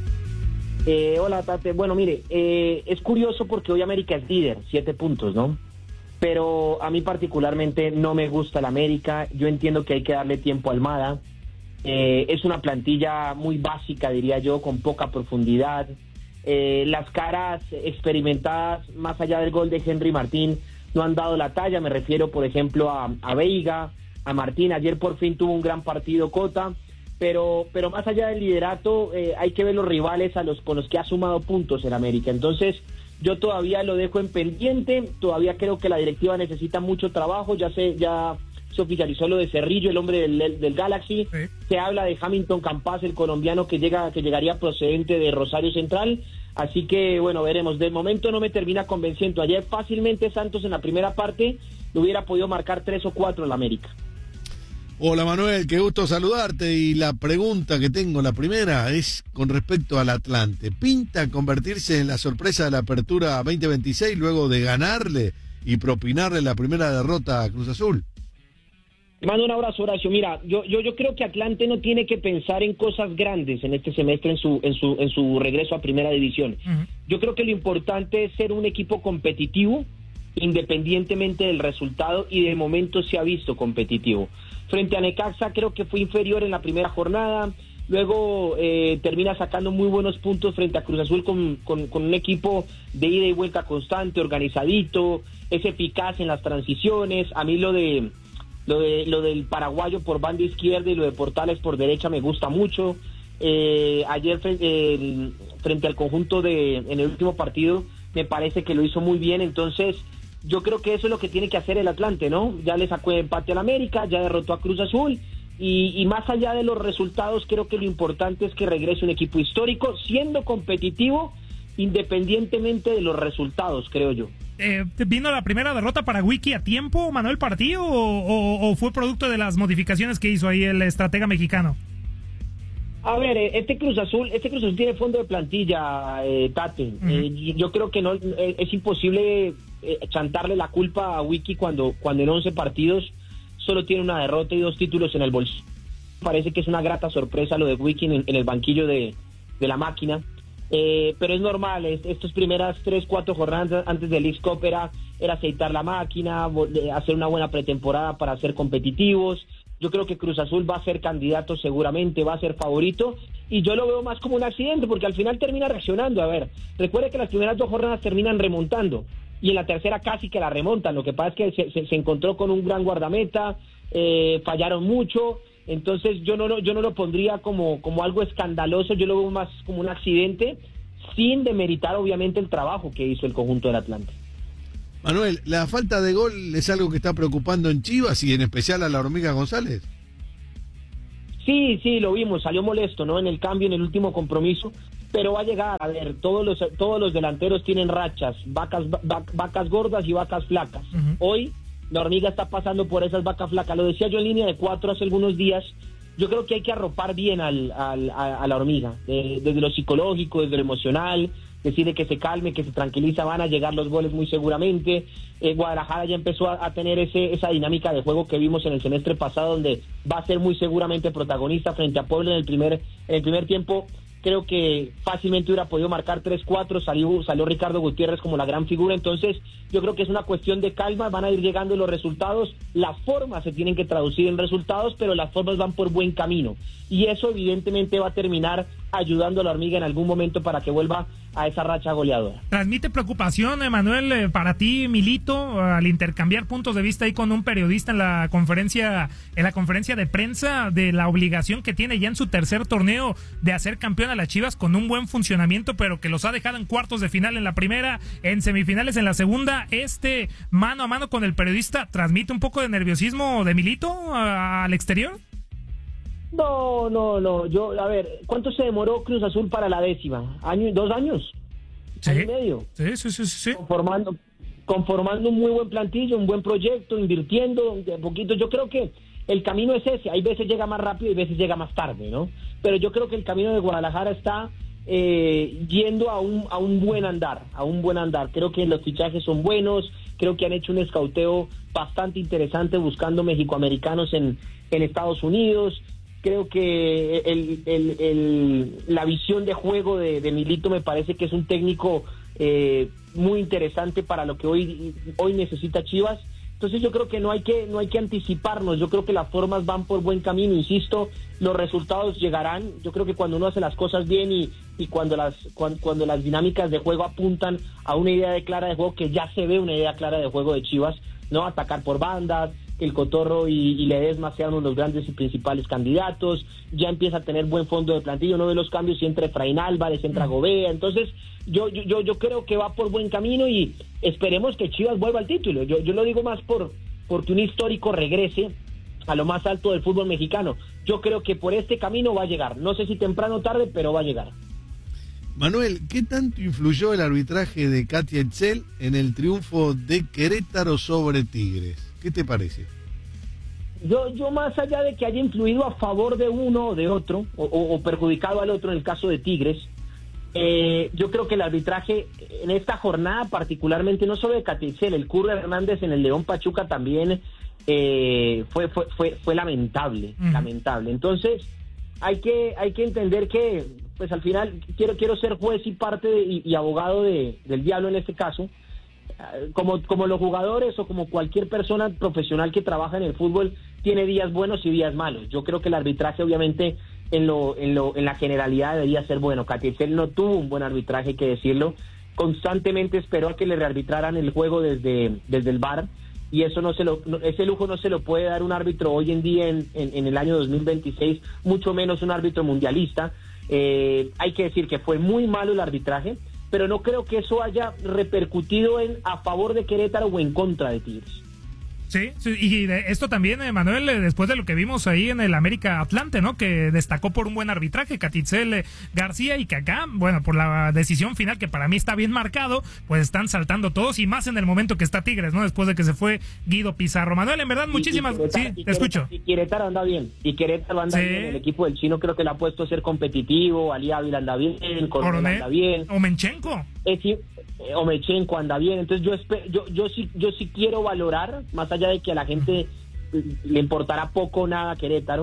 Eh, hola, Tate. Bueno, mire, eh, es curioso porque hoy América es líder, siete puntos, ¿no? Pero a mí particularmente no me gusta el América. Yo entiendo que hay que darle tiempo a Almada. Eh, es una plantilla muy básica, diría yo, con poca profundidad. Eh, las caras experimentadas, más allá del gol de Henry Martín, no han dado la talla. Me refiero, por ejemplo, a, a Veiga, a Martín. Ayer por fin tuvo un gran partido Cota. Pero, pero más allá del liderato, eh, hay que ver los rivales a los con los que ha sumado puntos en América. Entonces, yo todavía lo dejo en pendiente. Todavía creo que la directiva necesita mucho trabajo. Ya se, ya se oficializó lo de Cerrillo, el hombre del, del Galaxy. Sí. Se habla de Hamilton Campas, el colombiano que llega, que llegaría procedente de Rosario Central. Así que, bueno, veremos. De momento no me termina convenciendo. Ayer fácilmente Santos en la primera parte le hubiera podido marcar tres o cuatro en la América. Hola Manuel, qué gusto saludarte, y la pregunta que tengo, la primera, es con respecto al Atlante. ¿Pinta convertirse en la sorpresa de la apertura veinte veintiséis luego de ganarle y propinarle la primera derrota a Cruz Azul? Te mando un abrazo, Horacio. Mira, yo, yo, yo creo que Atlante no tiene que pensar en cosas grandes en este semestre en su, en su, en su regreso a Primera División. Uh-huh. Yo creo que lo importante es ser un equipo competitivo, independientemente del resultado, y de momento se ha visto competitivo. Frente a Necaxa creo que fue inferior en la primera jornada, luego eh, termina sacando muy buenos puntos frente a Cruz Azul con, con, con un equipo de ida y vuelta constante, organizadito, es eficaz en las transiciones. A mí lo de lo de lo del paraguayo por banda izquierda y lo de Portales por derecha me gusta mucho. Eh, ayer eh, frente al conjunto de en el último partido me parece que lo hizo muy bien. Entonces yo creo que eso es lo que tiene que hacer el Atlante, ¿no? Ya le sacó empate al América, ya derrotó a Cruz Azul, y, y más allá de los resultados, creo que lo importante es que regrese un equipo histórico, siendo competitivo, independientemente de los resultados, creo yo. Eh, ¿Vino la primera derrota para Wiki a tiempo, Manuel, partido, o, o, o fue producto de las modificaciones que hizo ahí el estratega mexicano? A ver, este Cruz Azul, este Cruz Azul tiene fondo de plantilla, eh, Tate. Uh-huh. Eh, yo creo que no eh, es imposible eh, chantarle la culpa a Wiki cuando, cuando en once partidos solo tiene una derrota y dos títulos en el bolsillo. parece que es una grata sorpresa lo de Wiking en, en el banquillo de, de la máquina. Eh, pero es normal, es, estas primeras tres, cuatro jornadas antes del Leagues Cup era, era aceitar la máquina, hacer una buena pretemporada para ser competitivos. Yo creo que Cruz Azul va a ser candidato seguramente, va a ser favorito, y yo lo veo más como un accidente, porque al final termina reaccionando. A ver, recuerde que las primeras dos jornadas terminan remontando, y en la tercera casi que la remontan. Lo que pasa es que se, se, se encontró con un gran guardameta, eh, fallaron mucho. Entonces yo no lo, yo no lo pondría como, como algo escandaloso, yo lo veo más como un accidente, sin demeritar obviamente el trabajo que hizo el conjunto del Atlante. Manuel, ¿la falta de gol es algo que está preocupando en Chivas y en especial a la Hormiga González? Sí, sí, lo vimos, salió molesto, ¿no? En el cambio, en el último compromiso, pero va a llegar. A ver, todos los, todos los delanteros tienen rachas, vacas, va, vacas gordas y vacas flacas. Uh-huh. Hoy la Hormiga está pasando por esas vacas flacas. Lo decía yo en línea de cuatro hace algunos días. Yo creo que hay que arropar bien al, al, a, a la Hormiga, eh, desde lo psicológico, desde lo emocional, decirle que se calme, que se tranquiliza, van a llegar los goles muy seguramente. Eh, Guadalajara ya empezó a, a tener ese, esa dinámica de juego que vimos en el semestre pasado, donde va a ser muy seguramente protagonista frente a Puebla en el primer, en el primer tiempo. Creo que fácilmente hubiera podido marcar tres cuatro, salió, salió Ricardo Gutiérrez como la gran figura. Entonces yo creo que es una cuestión de calma, van a ir llegando los resultados, las formas se tienen que traducir en resultados, pero las formas van por buen camino, y eso evidentemente va a terminar ayudando a la Hormiga en algún momento para que vuelva a esa racha goleadora. Transmite preocupación, Emanuel, eh, para ti, Milito, al intercambiar puntos de vista ahí con un periodista en la conferencia, en la conferencia de prensa, de la obligación que tiene ya en su tercer torneo de hacer campeón a las Chivas con un buen funcionamiento, pero que los ha dejado en cuartos de final en la primera, en semifinales en la segunda. Este mano a mano con el periodista transmite un poco de nerviosismo de Milito a, al exterior. No, no, no. Yo, a ver, ¿cuánto se demoró Cruz Azul para la décima? ¿Año, dos años? Sí. ¿Año y medio? Sí, sí, sí, sí. Conformando, conformando un muy buen plantillo, un buen proyecto, invirtiendo de poquito. Yo creo que el camino es ese. Hay veces llega más rápido y veces llega más tarde, ¿no? Pero yo creo que el camino de Guadalajara está eh, yendo a un, a un buen andar, a un buen andar. Creo que los fichajes son buenos. Creo que han hecho un escauteo bastante interesante buscando mexicoamericanos en, en Estados Unidos. Creo que el, el, el, la visión de juego de, de Milito me parece que es un técnico eh, muy interesante para lo que hoy, hoy necesita Chivas. Entonces yo creo que no hay que no hay que anticiparnos. Yo creo que las formas van por buen camino, insisto, los resultados llegarán. Yo creo que cuando uno hace las cosas bien y, y cuando las cuando, cuando las dinámicas de juego apuntan a una idea de clara de juego, que ya se ve una idea clara de juego de Chivas, ¿no? Atacar por bandas, que el Cotorro y, y Ledesma sean uno de los grandes y principales candidatos, ya empieza a tener buen fondo de plantilla, uno ve los cambios y entra Efraín Álvarez, entra Gobea. Entonces yo, yo yo creo que va por buen camino y esperemos que Chivas vuelva al título. Yo yo lo digo más por porque un histórico regrese a lo más alto del fútbol mexicano. Yo creo que por este camino va a llegar, no sé si temprano o tarde, pero va a llegar. Manuel, ¿qué tanto influyó el arbitraje de Katia Etzel en el triunfo de Querétaro sobre Tigres? ¿Qué te parece? Yo, yo más allá de que haya influido a favor de uno o de otro, o, o perjudicado al otro en el caso de Tigres, eh, yo creo que el arbitraje en esta jornada particularmente, no solo de Katia Etzel, el Curro Hernández en el León Pachuca también eh, fue, fue, fue, fue lamentable, mm. lamentable. Entonces hay que, hay que entender que pues al final quiero, quiero ser juez y parte de, y, y abogado de, del diablo en este caso. Como, como los jugadores o como cualquier persona profesional que trabaja en el fútbol tiene días buenos y días malos. Yo creo que el arbitraje obviamente en lo en lo en la generalidad debería ser bueno. Katia Etzel no tuvo un buen arbitraje, hay que decirlo. Constantemente esperó a que le rearbitraran el juego desde, desde el V A R, y eso no se lo no, ese lujo no se lo puede dar un árbitro hoy en día en, en, en el año dos mil veintiséis, mucho menos un árbitro mundialista. Eh, hay que decir que fue muy malo el arbitraje, pero no creo que eso haya repercutido en a favor de Querétaro o en contra de Tigres. Sí, sí, y de esto también, eh, Manuel, eh, después de lo que vimos ahí en el América Atlante, ¿no? Que destacó por un buen arbitraje, Katia Etzel eh, García, y que acá, bueno, por la decisión final, que para mí está bien marcado, pues están saltando todos, y más en el momento que está Tigres, ¿no? Después de que se fue Guido Pizarro. Manuel, en verdad, muchísimas... Y, y Querétaro, sí, y te escucho. Y Querétaro anda bien, y Querétaro anda sí. bien, el equipo del Chino creo que le ha puesto a ser competitivo, Ali Ávila anda bien, Coronel anda bien. Omenchenko. Es decir, Omechenko anda bien. Entonces yo, espe- yo yo sí yo sí quiero valorar, más allá de que a la gente le importará poco o nada a Querétaro, yo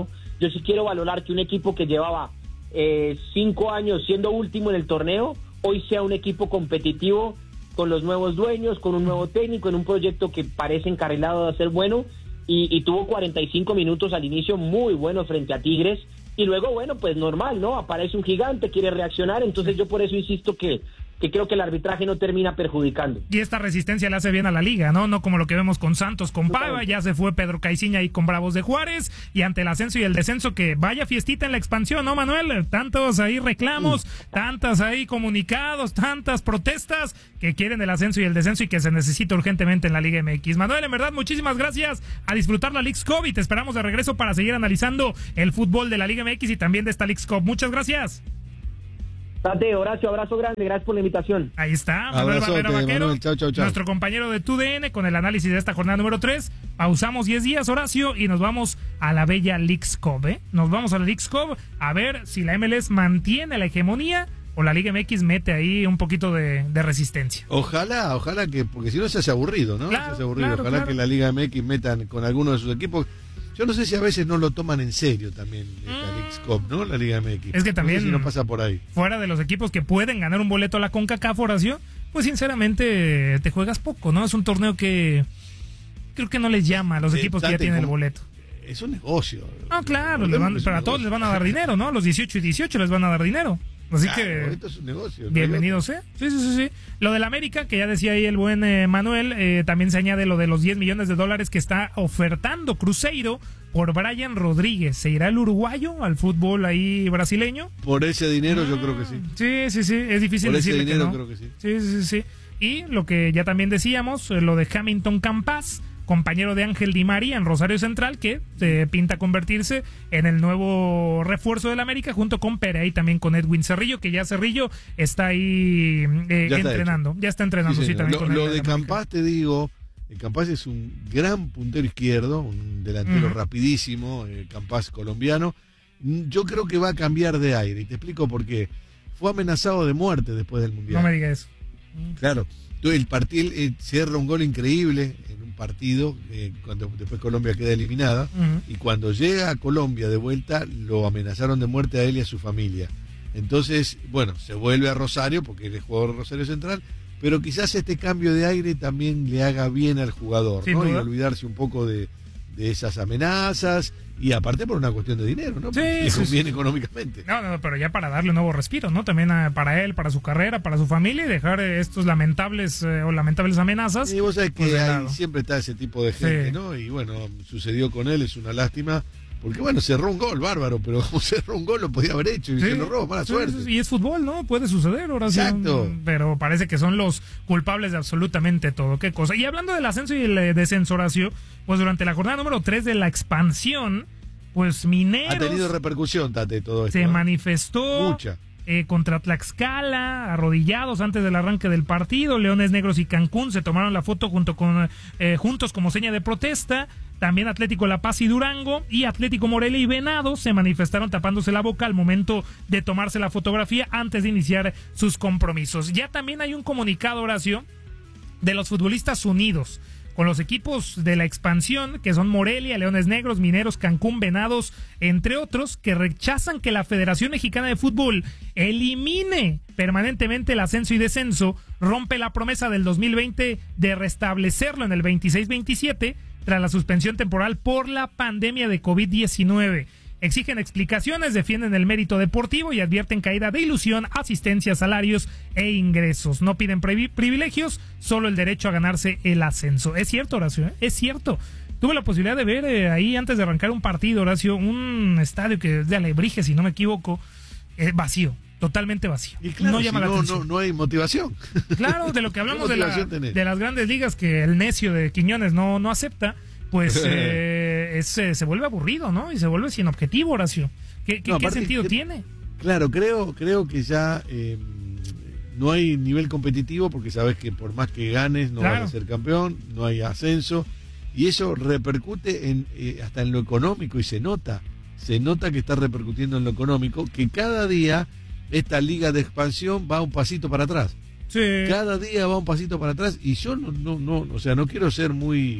Yo sí quiero valorar que un equipo que llevaba eh, cinco años siendo último en el torneo, hoy sea un equipo competitivo con los nuevos dueños, con un nuevo técnico, en un proyecto que parece encarrilado de ser bueno, y, y tuvo cuarenta y cinco minutos al inicio muy buenos frente a Tigres, y luego, bueno, pues normal, ¿no? Aparece un gigante, quiere reaccionar, entonces yo por eso insisto que, que creo que el arbitraje no termina perjudicando. Y esta resistencia le hace bien a la liga, ¿no? No como lo que vemos con Santos, con Paiva, ya se fue Pedro Caiciña ahí con Bravos de Juárez, y ante el ascenso y el descenso, que vaya fiestita en la expansión, ¿no, Manuel? Tantos ahí reclamos, uh. tantas ahí comunicados, tantas protestas que quieren el ascenso y el descenso y que se necesita urgentemente en la Liga M X. Manuel, en verdad, muchísimas gracias, a disfrutar la Leagues Cup, y te esperamos de regreso para seguir analizando el fútbol de la Liga M X y también de esta Leagues Cup. Muchas gracias. Tate, Horacio, abrazo grande, gracias por la invitación. Ahí está, Manuel Abrazote, Barrera Vaquero, Manuel. Chau, chau, chau. Nuestro compañero de T U D N con el análisis de esta jornada número tres. Pausamos diez días, Horacio, y nos vamos a la bella Leagues Cup, ¿eh? Nos vamos a la Leagues Cup a ver si la M L S mantiene la hegemonía o la Liga M X mete ahí un poquito de, de resistencia. Ojalá, ojalá que, porque si no se hace aburrido, ¿no? Claro, se hace aburrido. claro, Ojalá claro. que la Liga M X metan con alguno de sus equipos. Yo no sé si a veces no lo toman en serio también esta Mm. Leagues Cup, ¿no? La Liga M X. Es que también, no sé si no pasa por ahí. Fuera de los equipos que pueden ganar un boleto a la CONCACAF, Horacio, pues sinceramente te juegas poco, ¿no? Es un torneo que creo que no les llama a los Sí, equipos que ya Tate, tienen el como- boleto. Es un negocio. No, claro, Es les un van, pero a todos negocio. les van a dar dinero, ¿no? Los dieciocho y dieciocho les van a dar dinero. Así Claro, que esto es un negocio. ¿no? bienvenidos, ¿eh? Sí, sí, sí, sí. Lo del América, que ya decía ahí el buen eh, Manuel, eh, también se añade lo de los diez millones de dólares que está ofertando Cruzeiro por Brian Rodríguez. ¿Se irá el uruguayo al fútbol ahí brasileño? Por ese dinero yo creo que sí. Sí, sí, sí, es difícil Por ese decirle dinero que no. creo que sí. Sí, sí, sí, sí. Y lo que ya también decíamos, eh, lo de Hamilton Campas, compañero de Ángel Di María en Rosario Central, que se pinta convertirse en el nuevo refuerzo del América, junto con Pere y también con Edwin Cerrillo, que ya Cerrillo está ahí eh, Ya está entrenando. hecho. Ya está entrenando, Sí, sí, señor. también Lo, con lo el de América. Campas, te digo, eh, Campas es un gran puntero izquierdo, un delantero Ujú. rapidísimo, eh, Campas colombiano. Mm, Yo creo que va a cambiar de aire, y te explico por qué. Fue amenazado de muerte después del Mundial. No me digas eso. Claro, entonces el partido eh, cierra un gol increíble en un partido, eh, cuando después Colombia queda eliminada, Ujú. y cuando llega a Colombia de vuelta lo amenazaron de muerte a él y a su familia. Entonces, bueno, se vuelve a Rosario porque él es jugador de Rosario Central, pero quizás este cambio de aire también le haga bien al jugador, Sin ¿no? Y duda. olvidarse un poco de, de esas amenazas, y aparte por una cuestión de dinero, ¿no? Porque Sí, le sí, conviene sí. económicamente. No, no, pero ya para darle un nuevo respiro, ¿no? También ah, para él, para su carrera, para su familia, y dejar eh, estos lamentables eh, o lamentables amenazas. Y vos sabés que pues, de hay- lado. siempre está ese tipo de gente, Sí. ¿no? Y bueno, sucedió con él, es una lástima, porque bueno, cerró un gol, bárbaro, pero como cerró un gol lo podía haber hecho y Sí. se lo robó, mala Sí, suerte. sí, y es fútbol, ¿no? Puede suceder, ahora sí. Exacto. Pero parece que son los culpables de absolutamente todo. Qué cosa. Y hablando del ascenso y el eh, descenso, Horacio, pues durante la jornada número tres de la expansión, pues Mineros Ha tenido repercusión, Tate, todo esto. se ¿eh? manifestó Mucha. eh, contra Tlaxcala, arrodillados antes del arranque del partido. Leones Negros y Cancún se tomaron la foto junto con eh, juntos como seña de protesta. También Atlético La Paz y Durango y Atlético Morelia y Venados se manifestaron tapándose la boca al momento de tomarse la fotografía antes de iniciar sus compromisos. Ya también hay un comunicado, Horacio, de los futbolistas unidos con los equipos de la expansión, que son Morelia, Leones Negros, Mineros, Cancún, Venados, entre otros, que rechazan que la Federación Mexicana de Fútbol elimine permanentemente el ascenso y descenso, rompe la promesa del dos mil veinte de restablecerlo en el veintiséis veintisiete tras la suspensión temporal por la pandemia de COVID diecinueve. Exigen explicaciones, defienden el mérito deportivo y advierten caída de ilusión, asistencia, salarios e ingresos. No piden privi- privilegios, solo el derecho a ganarse el ascenso. Es cierto, Horacio, ¿eh? Es cierto. Tuve la posibilidad de ver eh, ahí antes de arrancar un partido, Horacio, un estadio que es de Alebrije, si no me equivoco, eh, vacío, totalmente vacío. Y claro, no llama si la no, atención. no, no hay motivación. Claro, de lo que hablamos de, la- motivación tenés? de las grandes ligas que el necio de Quiñones no, no acepta, pues eh, es, eh, se vuelve aburrido, ¿no? Y se vuelve sin objetivo, Horacio. ¿Qué, qué- No, qué aparte, sentido que- tiene? Claro, creo, creo que ya eh, no hay nivel competitivo, porque sabes que por más que ganes no Claro. vas a ser campeón, no hay ascenso, y eso repercute en eh, hasta en lo económico, y se nota, se nota que está repercutiendo en lo económico, que cada día esta liga de expansión va un pasito para atrás. Sí. Cada día va un pasito para atrás, y yo no, no, no, o sea, no quiero ser muy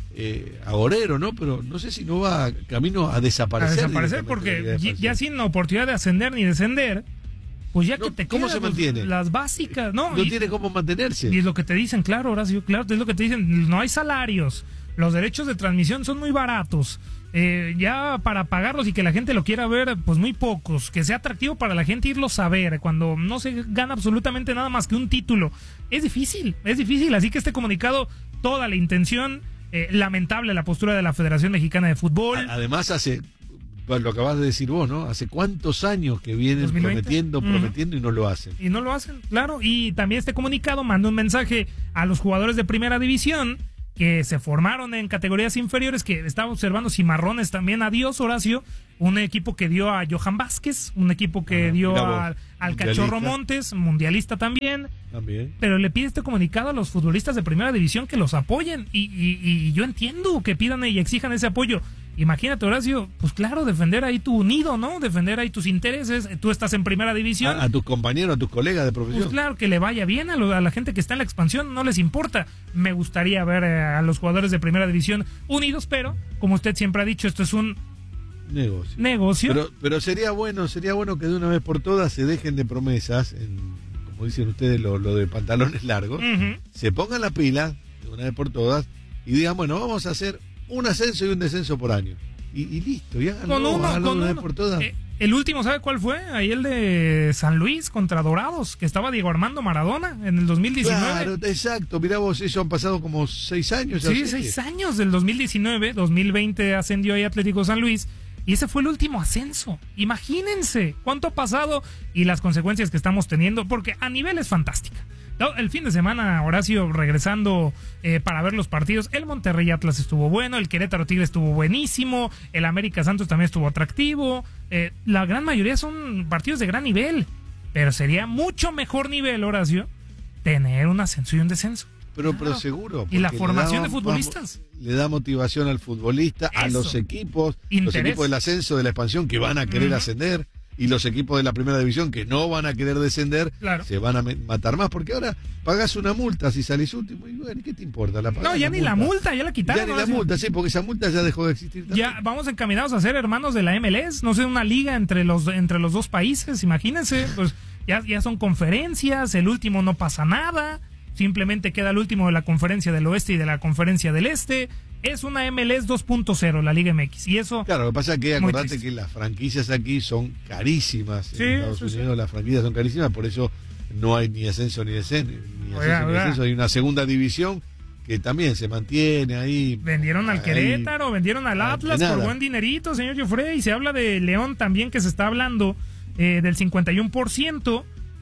eh, agorero, ¿no? Pero no sé si no va camino a desaparecer. A desaparecer porque ya, ya sin oportunidad de ascender ni descender, pues ya no, que te ¿cómo quedan se mantiene? Las básicas, ¿no? No y, tiene cómo mantenerse. Y es lo que te dicen, claro, Horacio, claro, es lo que te dicen, no hay salarios, los derechos de transmisión son muy baratos. Eh, ya para pagarlos y que la gente lo quiera ver, pues muy pocos, que sea atractivo para la gente irlos a ver cuando no se gana absolutamente nada más que un título. Es difícil, es difícil, así que este comunicado, toda la intención, eh, lamentable la postura de la Federación Mexicana de Fútbol. Además hace, pues lo acabas de decir vos, ¿no? Hace cuántos años que vienen dos mil veinte prometiendo, prometiendo uh-huh. y no lo hacen. Y no lo hacen, claro, y también este comunicado manda un mensaje a los jugadores de primera división que se formaron en categorías inferiores, que estaba observando Cimarrones también, adiós Horacio, un equipo que dio a Johan Vázquez, un equipo que ah, dio a, al Cachorro Montes, mundialista también, también, pero le pide este comunicado a los futbolistas de primera división que los apoyen, y, y, y yo entiendo que pidan y exijan ese apoyo. Imagínate, Horacio, pues claro, defender ahí tu nido, ¿no? Defender ahí tus intereses. Tú estás en primera división. A, a tus compañeros, a tus colegas de profesión. Pues claro, que le vaya bien a, lo, a la gente que está en la expansión, no les importa. Me gustaría ver eh, a los jugadores de primera división unidos, pero, como usted siempre ha dicho, esto es un negocio. negocio. Pero, pero sería bueno, sería bueno que de una vez por todas se dejen de promesas, en, como dicen ustedes, lo, lo de pantalones largos, uh-huh. se pongan la pila de una vez por todas y digan, bueno, vamos a hacer un ascenso y un descenso por año. Y, y listo, ya con uno, con uno. Por todas. Eh, el último, ¿sabe cuál fue? Ahí el de San Luis contra Dorados, que estaba Diego Armando Maradona en el dos mil diecinueve. Claro, exacto. Mirá vos, eso han pasado como seis años. Sí, seis que... años del dos mil diecinueve. dos mil veinte ascendió ahí Atlético San Luis. Y ese fue el último ascenso. Imagínense cuánto ha pasado y las consecuencias que estamos teniendo, porque a nivel es fantástica. El fin de semana, Horacio, regresando eh, para ver los partidos, el Monterrey Atlas estuvo bueno, el Querétaro Tigre estuvo buenísimo, el América Santos también estuvo atractivo, eh, la gran mayoría son partidos de gran nivel, pero sería mucho mejor nivel, Horacio, tener un ascenso y un descenso. Pero, claro. pero seguro. Y la formación da, de futbolistas. Le da motivación al futbolista, Eso. a los equipos, Interés. los equipos del ascenso, de la expansión que van a querer uh-huh. ascender. Y los equipos de la primera división que no van a querer descender, claro. se van a matar más, porque ahora pagas una multa si salís último. Y bueno, ¿qué te importa? La no, ya la ni multa. la multa, ya la quitaron. Ya ni la multa, sí, porque esa multa ya dejó de existir también. Ya vamos encaminados a ser hermanos de la M L S, no sé, una liga entre los entre los dos países, imagínense, pues ya, ya son conferencias, el último no pasa nada, simplemente queda el último de la conferencia del oeste y de la conferencia del este. Es una M L S dos punto cero, la Liga M X, y eso... Claro, lo que pasa es que acordate que las franquicias aquí son carísimas, sí, en Estados Unidos sí. las franquicias son carísimas, por eso no hay ni ascenso ni descenso, ni, ascenso, oiga, ni descenso, hay una segunda división que también se mantiene ahí. Vendieron al ahí, Querétaro, vendieron al Atlas por buen dinerito, señor Joffre, y se habla de León también, que se está hablando eh, del cincuenta y uno por ciento,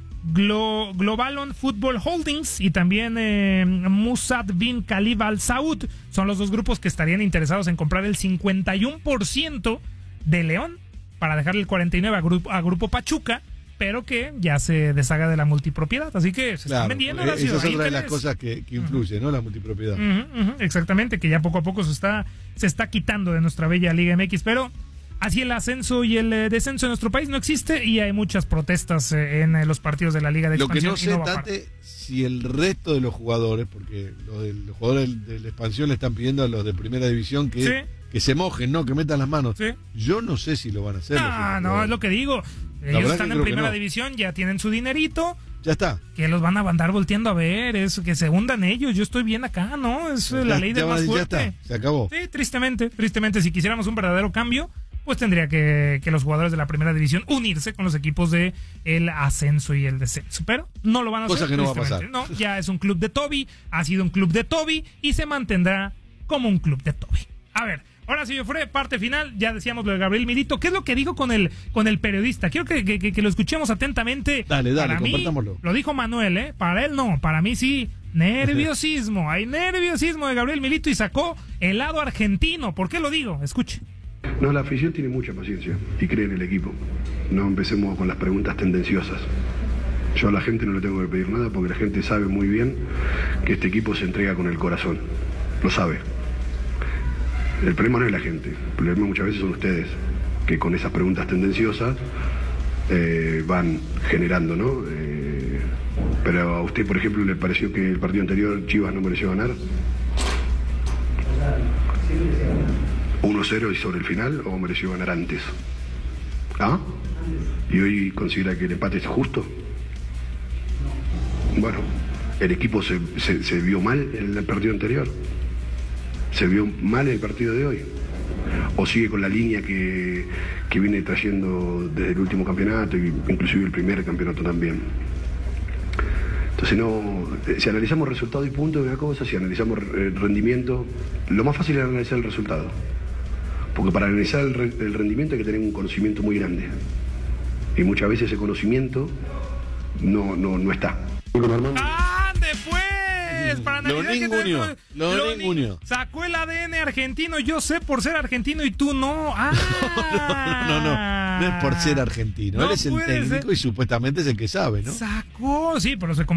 Glo- Global On Football Holdings y también eh, Musad bin Khalifa Al Saud son los dos grupos que estarían interesados en comprar el cincuenta y uno por ciento de León para dejarle el cuarenta y nueve por ciento a, grupo, a Grupo Pachuca, pero que ya se deshaga de la multipropiedad, así que se claro, están vendiendo. Esa es otra de las cosas que, que influye, uh-huh. ¿no? La multipropiedad. Uh-huh, uh-huh, exactamente, que ya poco a poco se está, se está quitando de nuestra bella Liga M X, pero así el ascenso y el eh, descenso en nuestro país no existe y hay muchas protestas eh, en eh, los partidos de la Liga de Expansión. Lo que no sé, no Tate, si el resto de los jugadores, porque los, de, los jugadores de la Expansión le están pidiendo a los de Primera División que, ¿sí? que se mojen, ¿no? Que metan las manos. ¿Sí? Yo no sé si lo van a hacer. No, no, es lo que digo. Ellos están en Primera no. División, ya tienen su dinerito. Ya está. Que los van a andar volteando a ver, es que se hundan ellos. Yo estoy bien acá, ¿no? Es ya, la ley del más fuerte. Ya está, se acabó. Sí, tristemente, tristemente, si quisiéramos un verdadero cambio, pues tendría que, que los jugadores de la Primera División unirse con los equipos de el ascenso y el descenso. Pero no lo van a Cosa hacer. Que no va a pasar. No, ya es un club de Toby, ha sido un club de Toby y se mantendrá como un club de Toby. A ver, ahora sí, yo fue parte final, ya decíamos lo de Gabriel Milito. ¿Qué es lo que dijo con el con el periodista? Quiero que, que, que lo escuchemos atentamente. Dale, dale, para compartámoslo. Mí, lo dijo Manuel, ¿eh? Para él no, para mí sí. Nerviosismo, hay nerviosismo de Gabriel Milito y sacó el lado argentino. ¿Por qué lo digo? Escuche. No, la afición tiene mucha paciencia y cree en el equipo. No empecemos con las preguntas tendenciosas. Yo a la gente no le tengo que pedir nada porque la gente sabe muy bien que este equipo se entrega con el corazón. Lo sabe. El problema no es la gente, el problema muchas veces son ustedes, que con esas preguntas tendenciosas eh, van generando, ¿no? Eh, pero a usted, por ejemplo, ¿le pareció que el partido anterior Chivas no mereció ganar? uno cero y sobre el final o mereció ganar antes? ¿Ah? ¿Y hoy considera que el empate es justo? Bueno, el equipo se, se, se vio mal en el partido anterior. ¿Se vio mal en el partido de hoy? ¿O sigue con la línea que, que viene trayendo desde el último campeonato, y inclusive el primer campeonato también? Entonces, no, si analizamos resultado y punto de una cosa, si analizamos rendimiento, lo más fácil es analizar el resultado. Porque para analizar el, el rendimiento hay que tener un conocimiento muy grande. Y muchas veces ese conocimiento no, no, no está. ¡Ande pues! Para Lo analizar que ninguneó, tenemos- lo lo ninguneó. ni- Sacó el A D N argentino. Yo sé por ser argentino y tú no. ¡Ah! No, no, no es por ser argentino. No Él es el puede técnico ser. y supuestamente es el que sabe, ¿no? Sacó, sí, pero se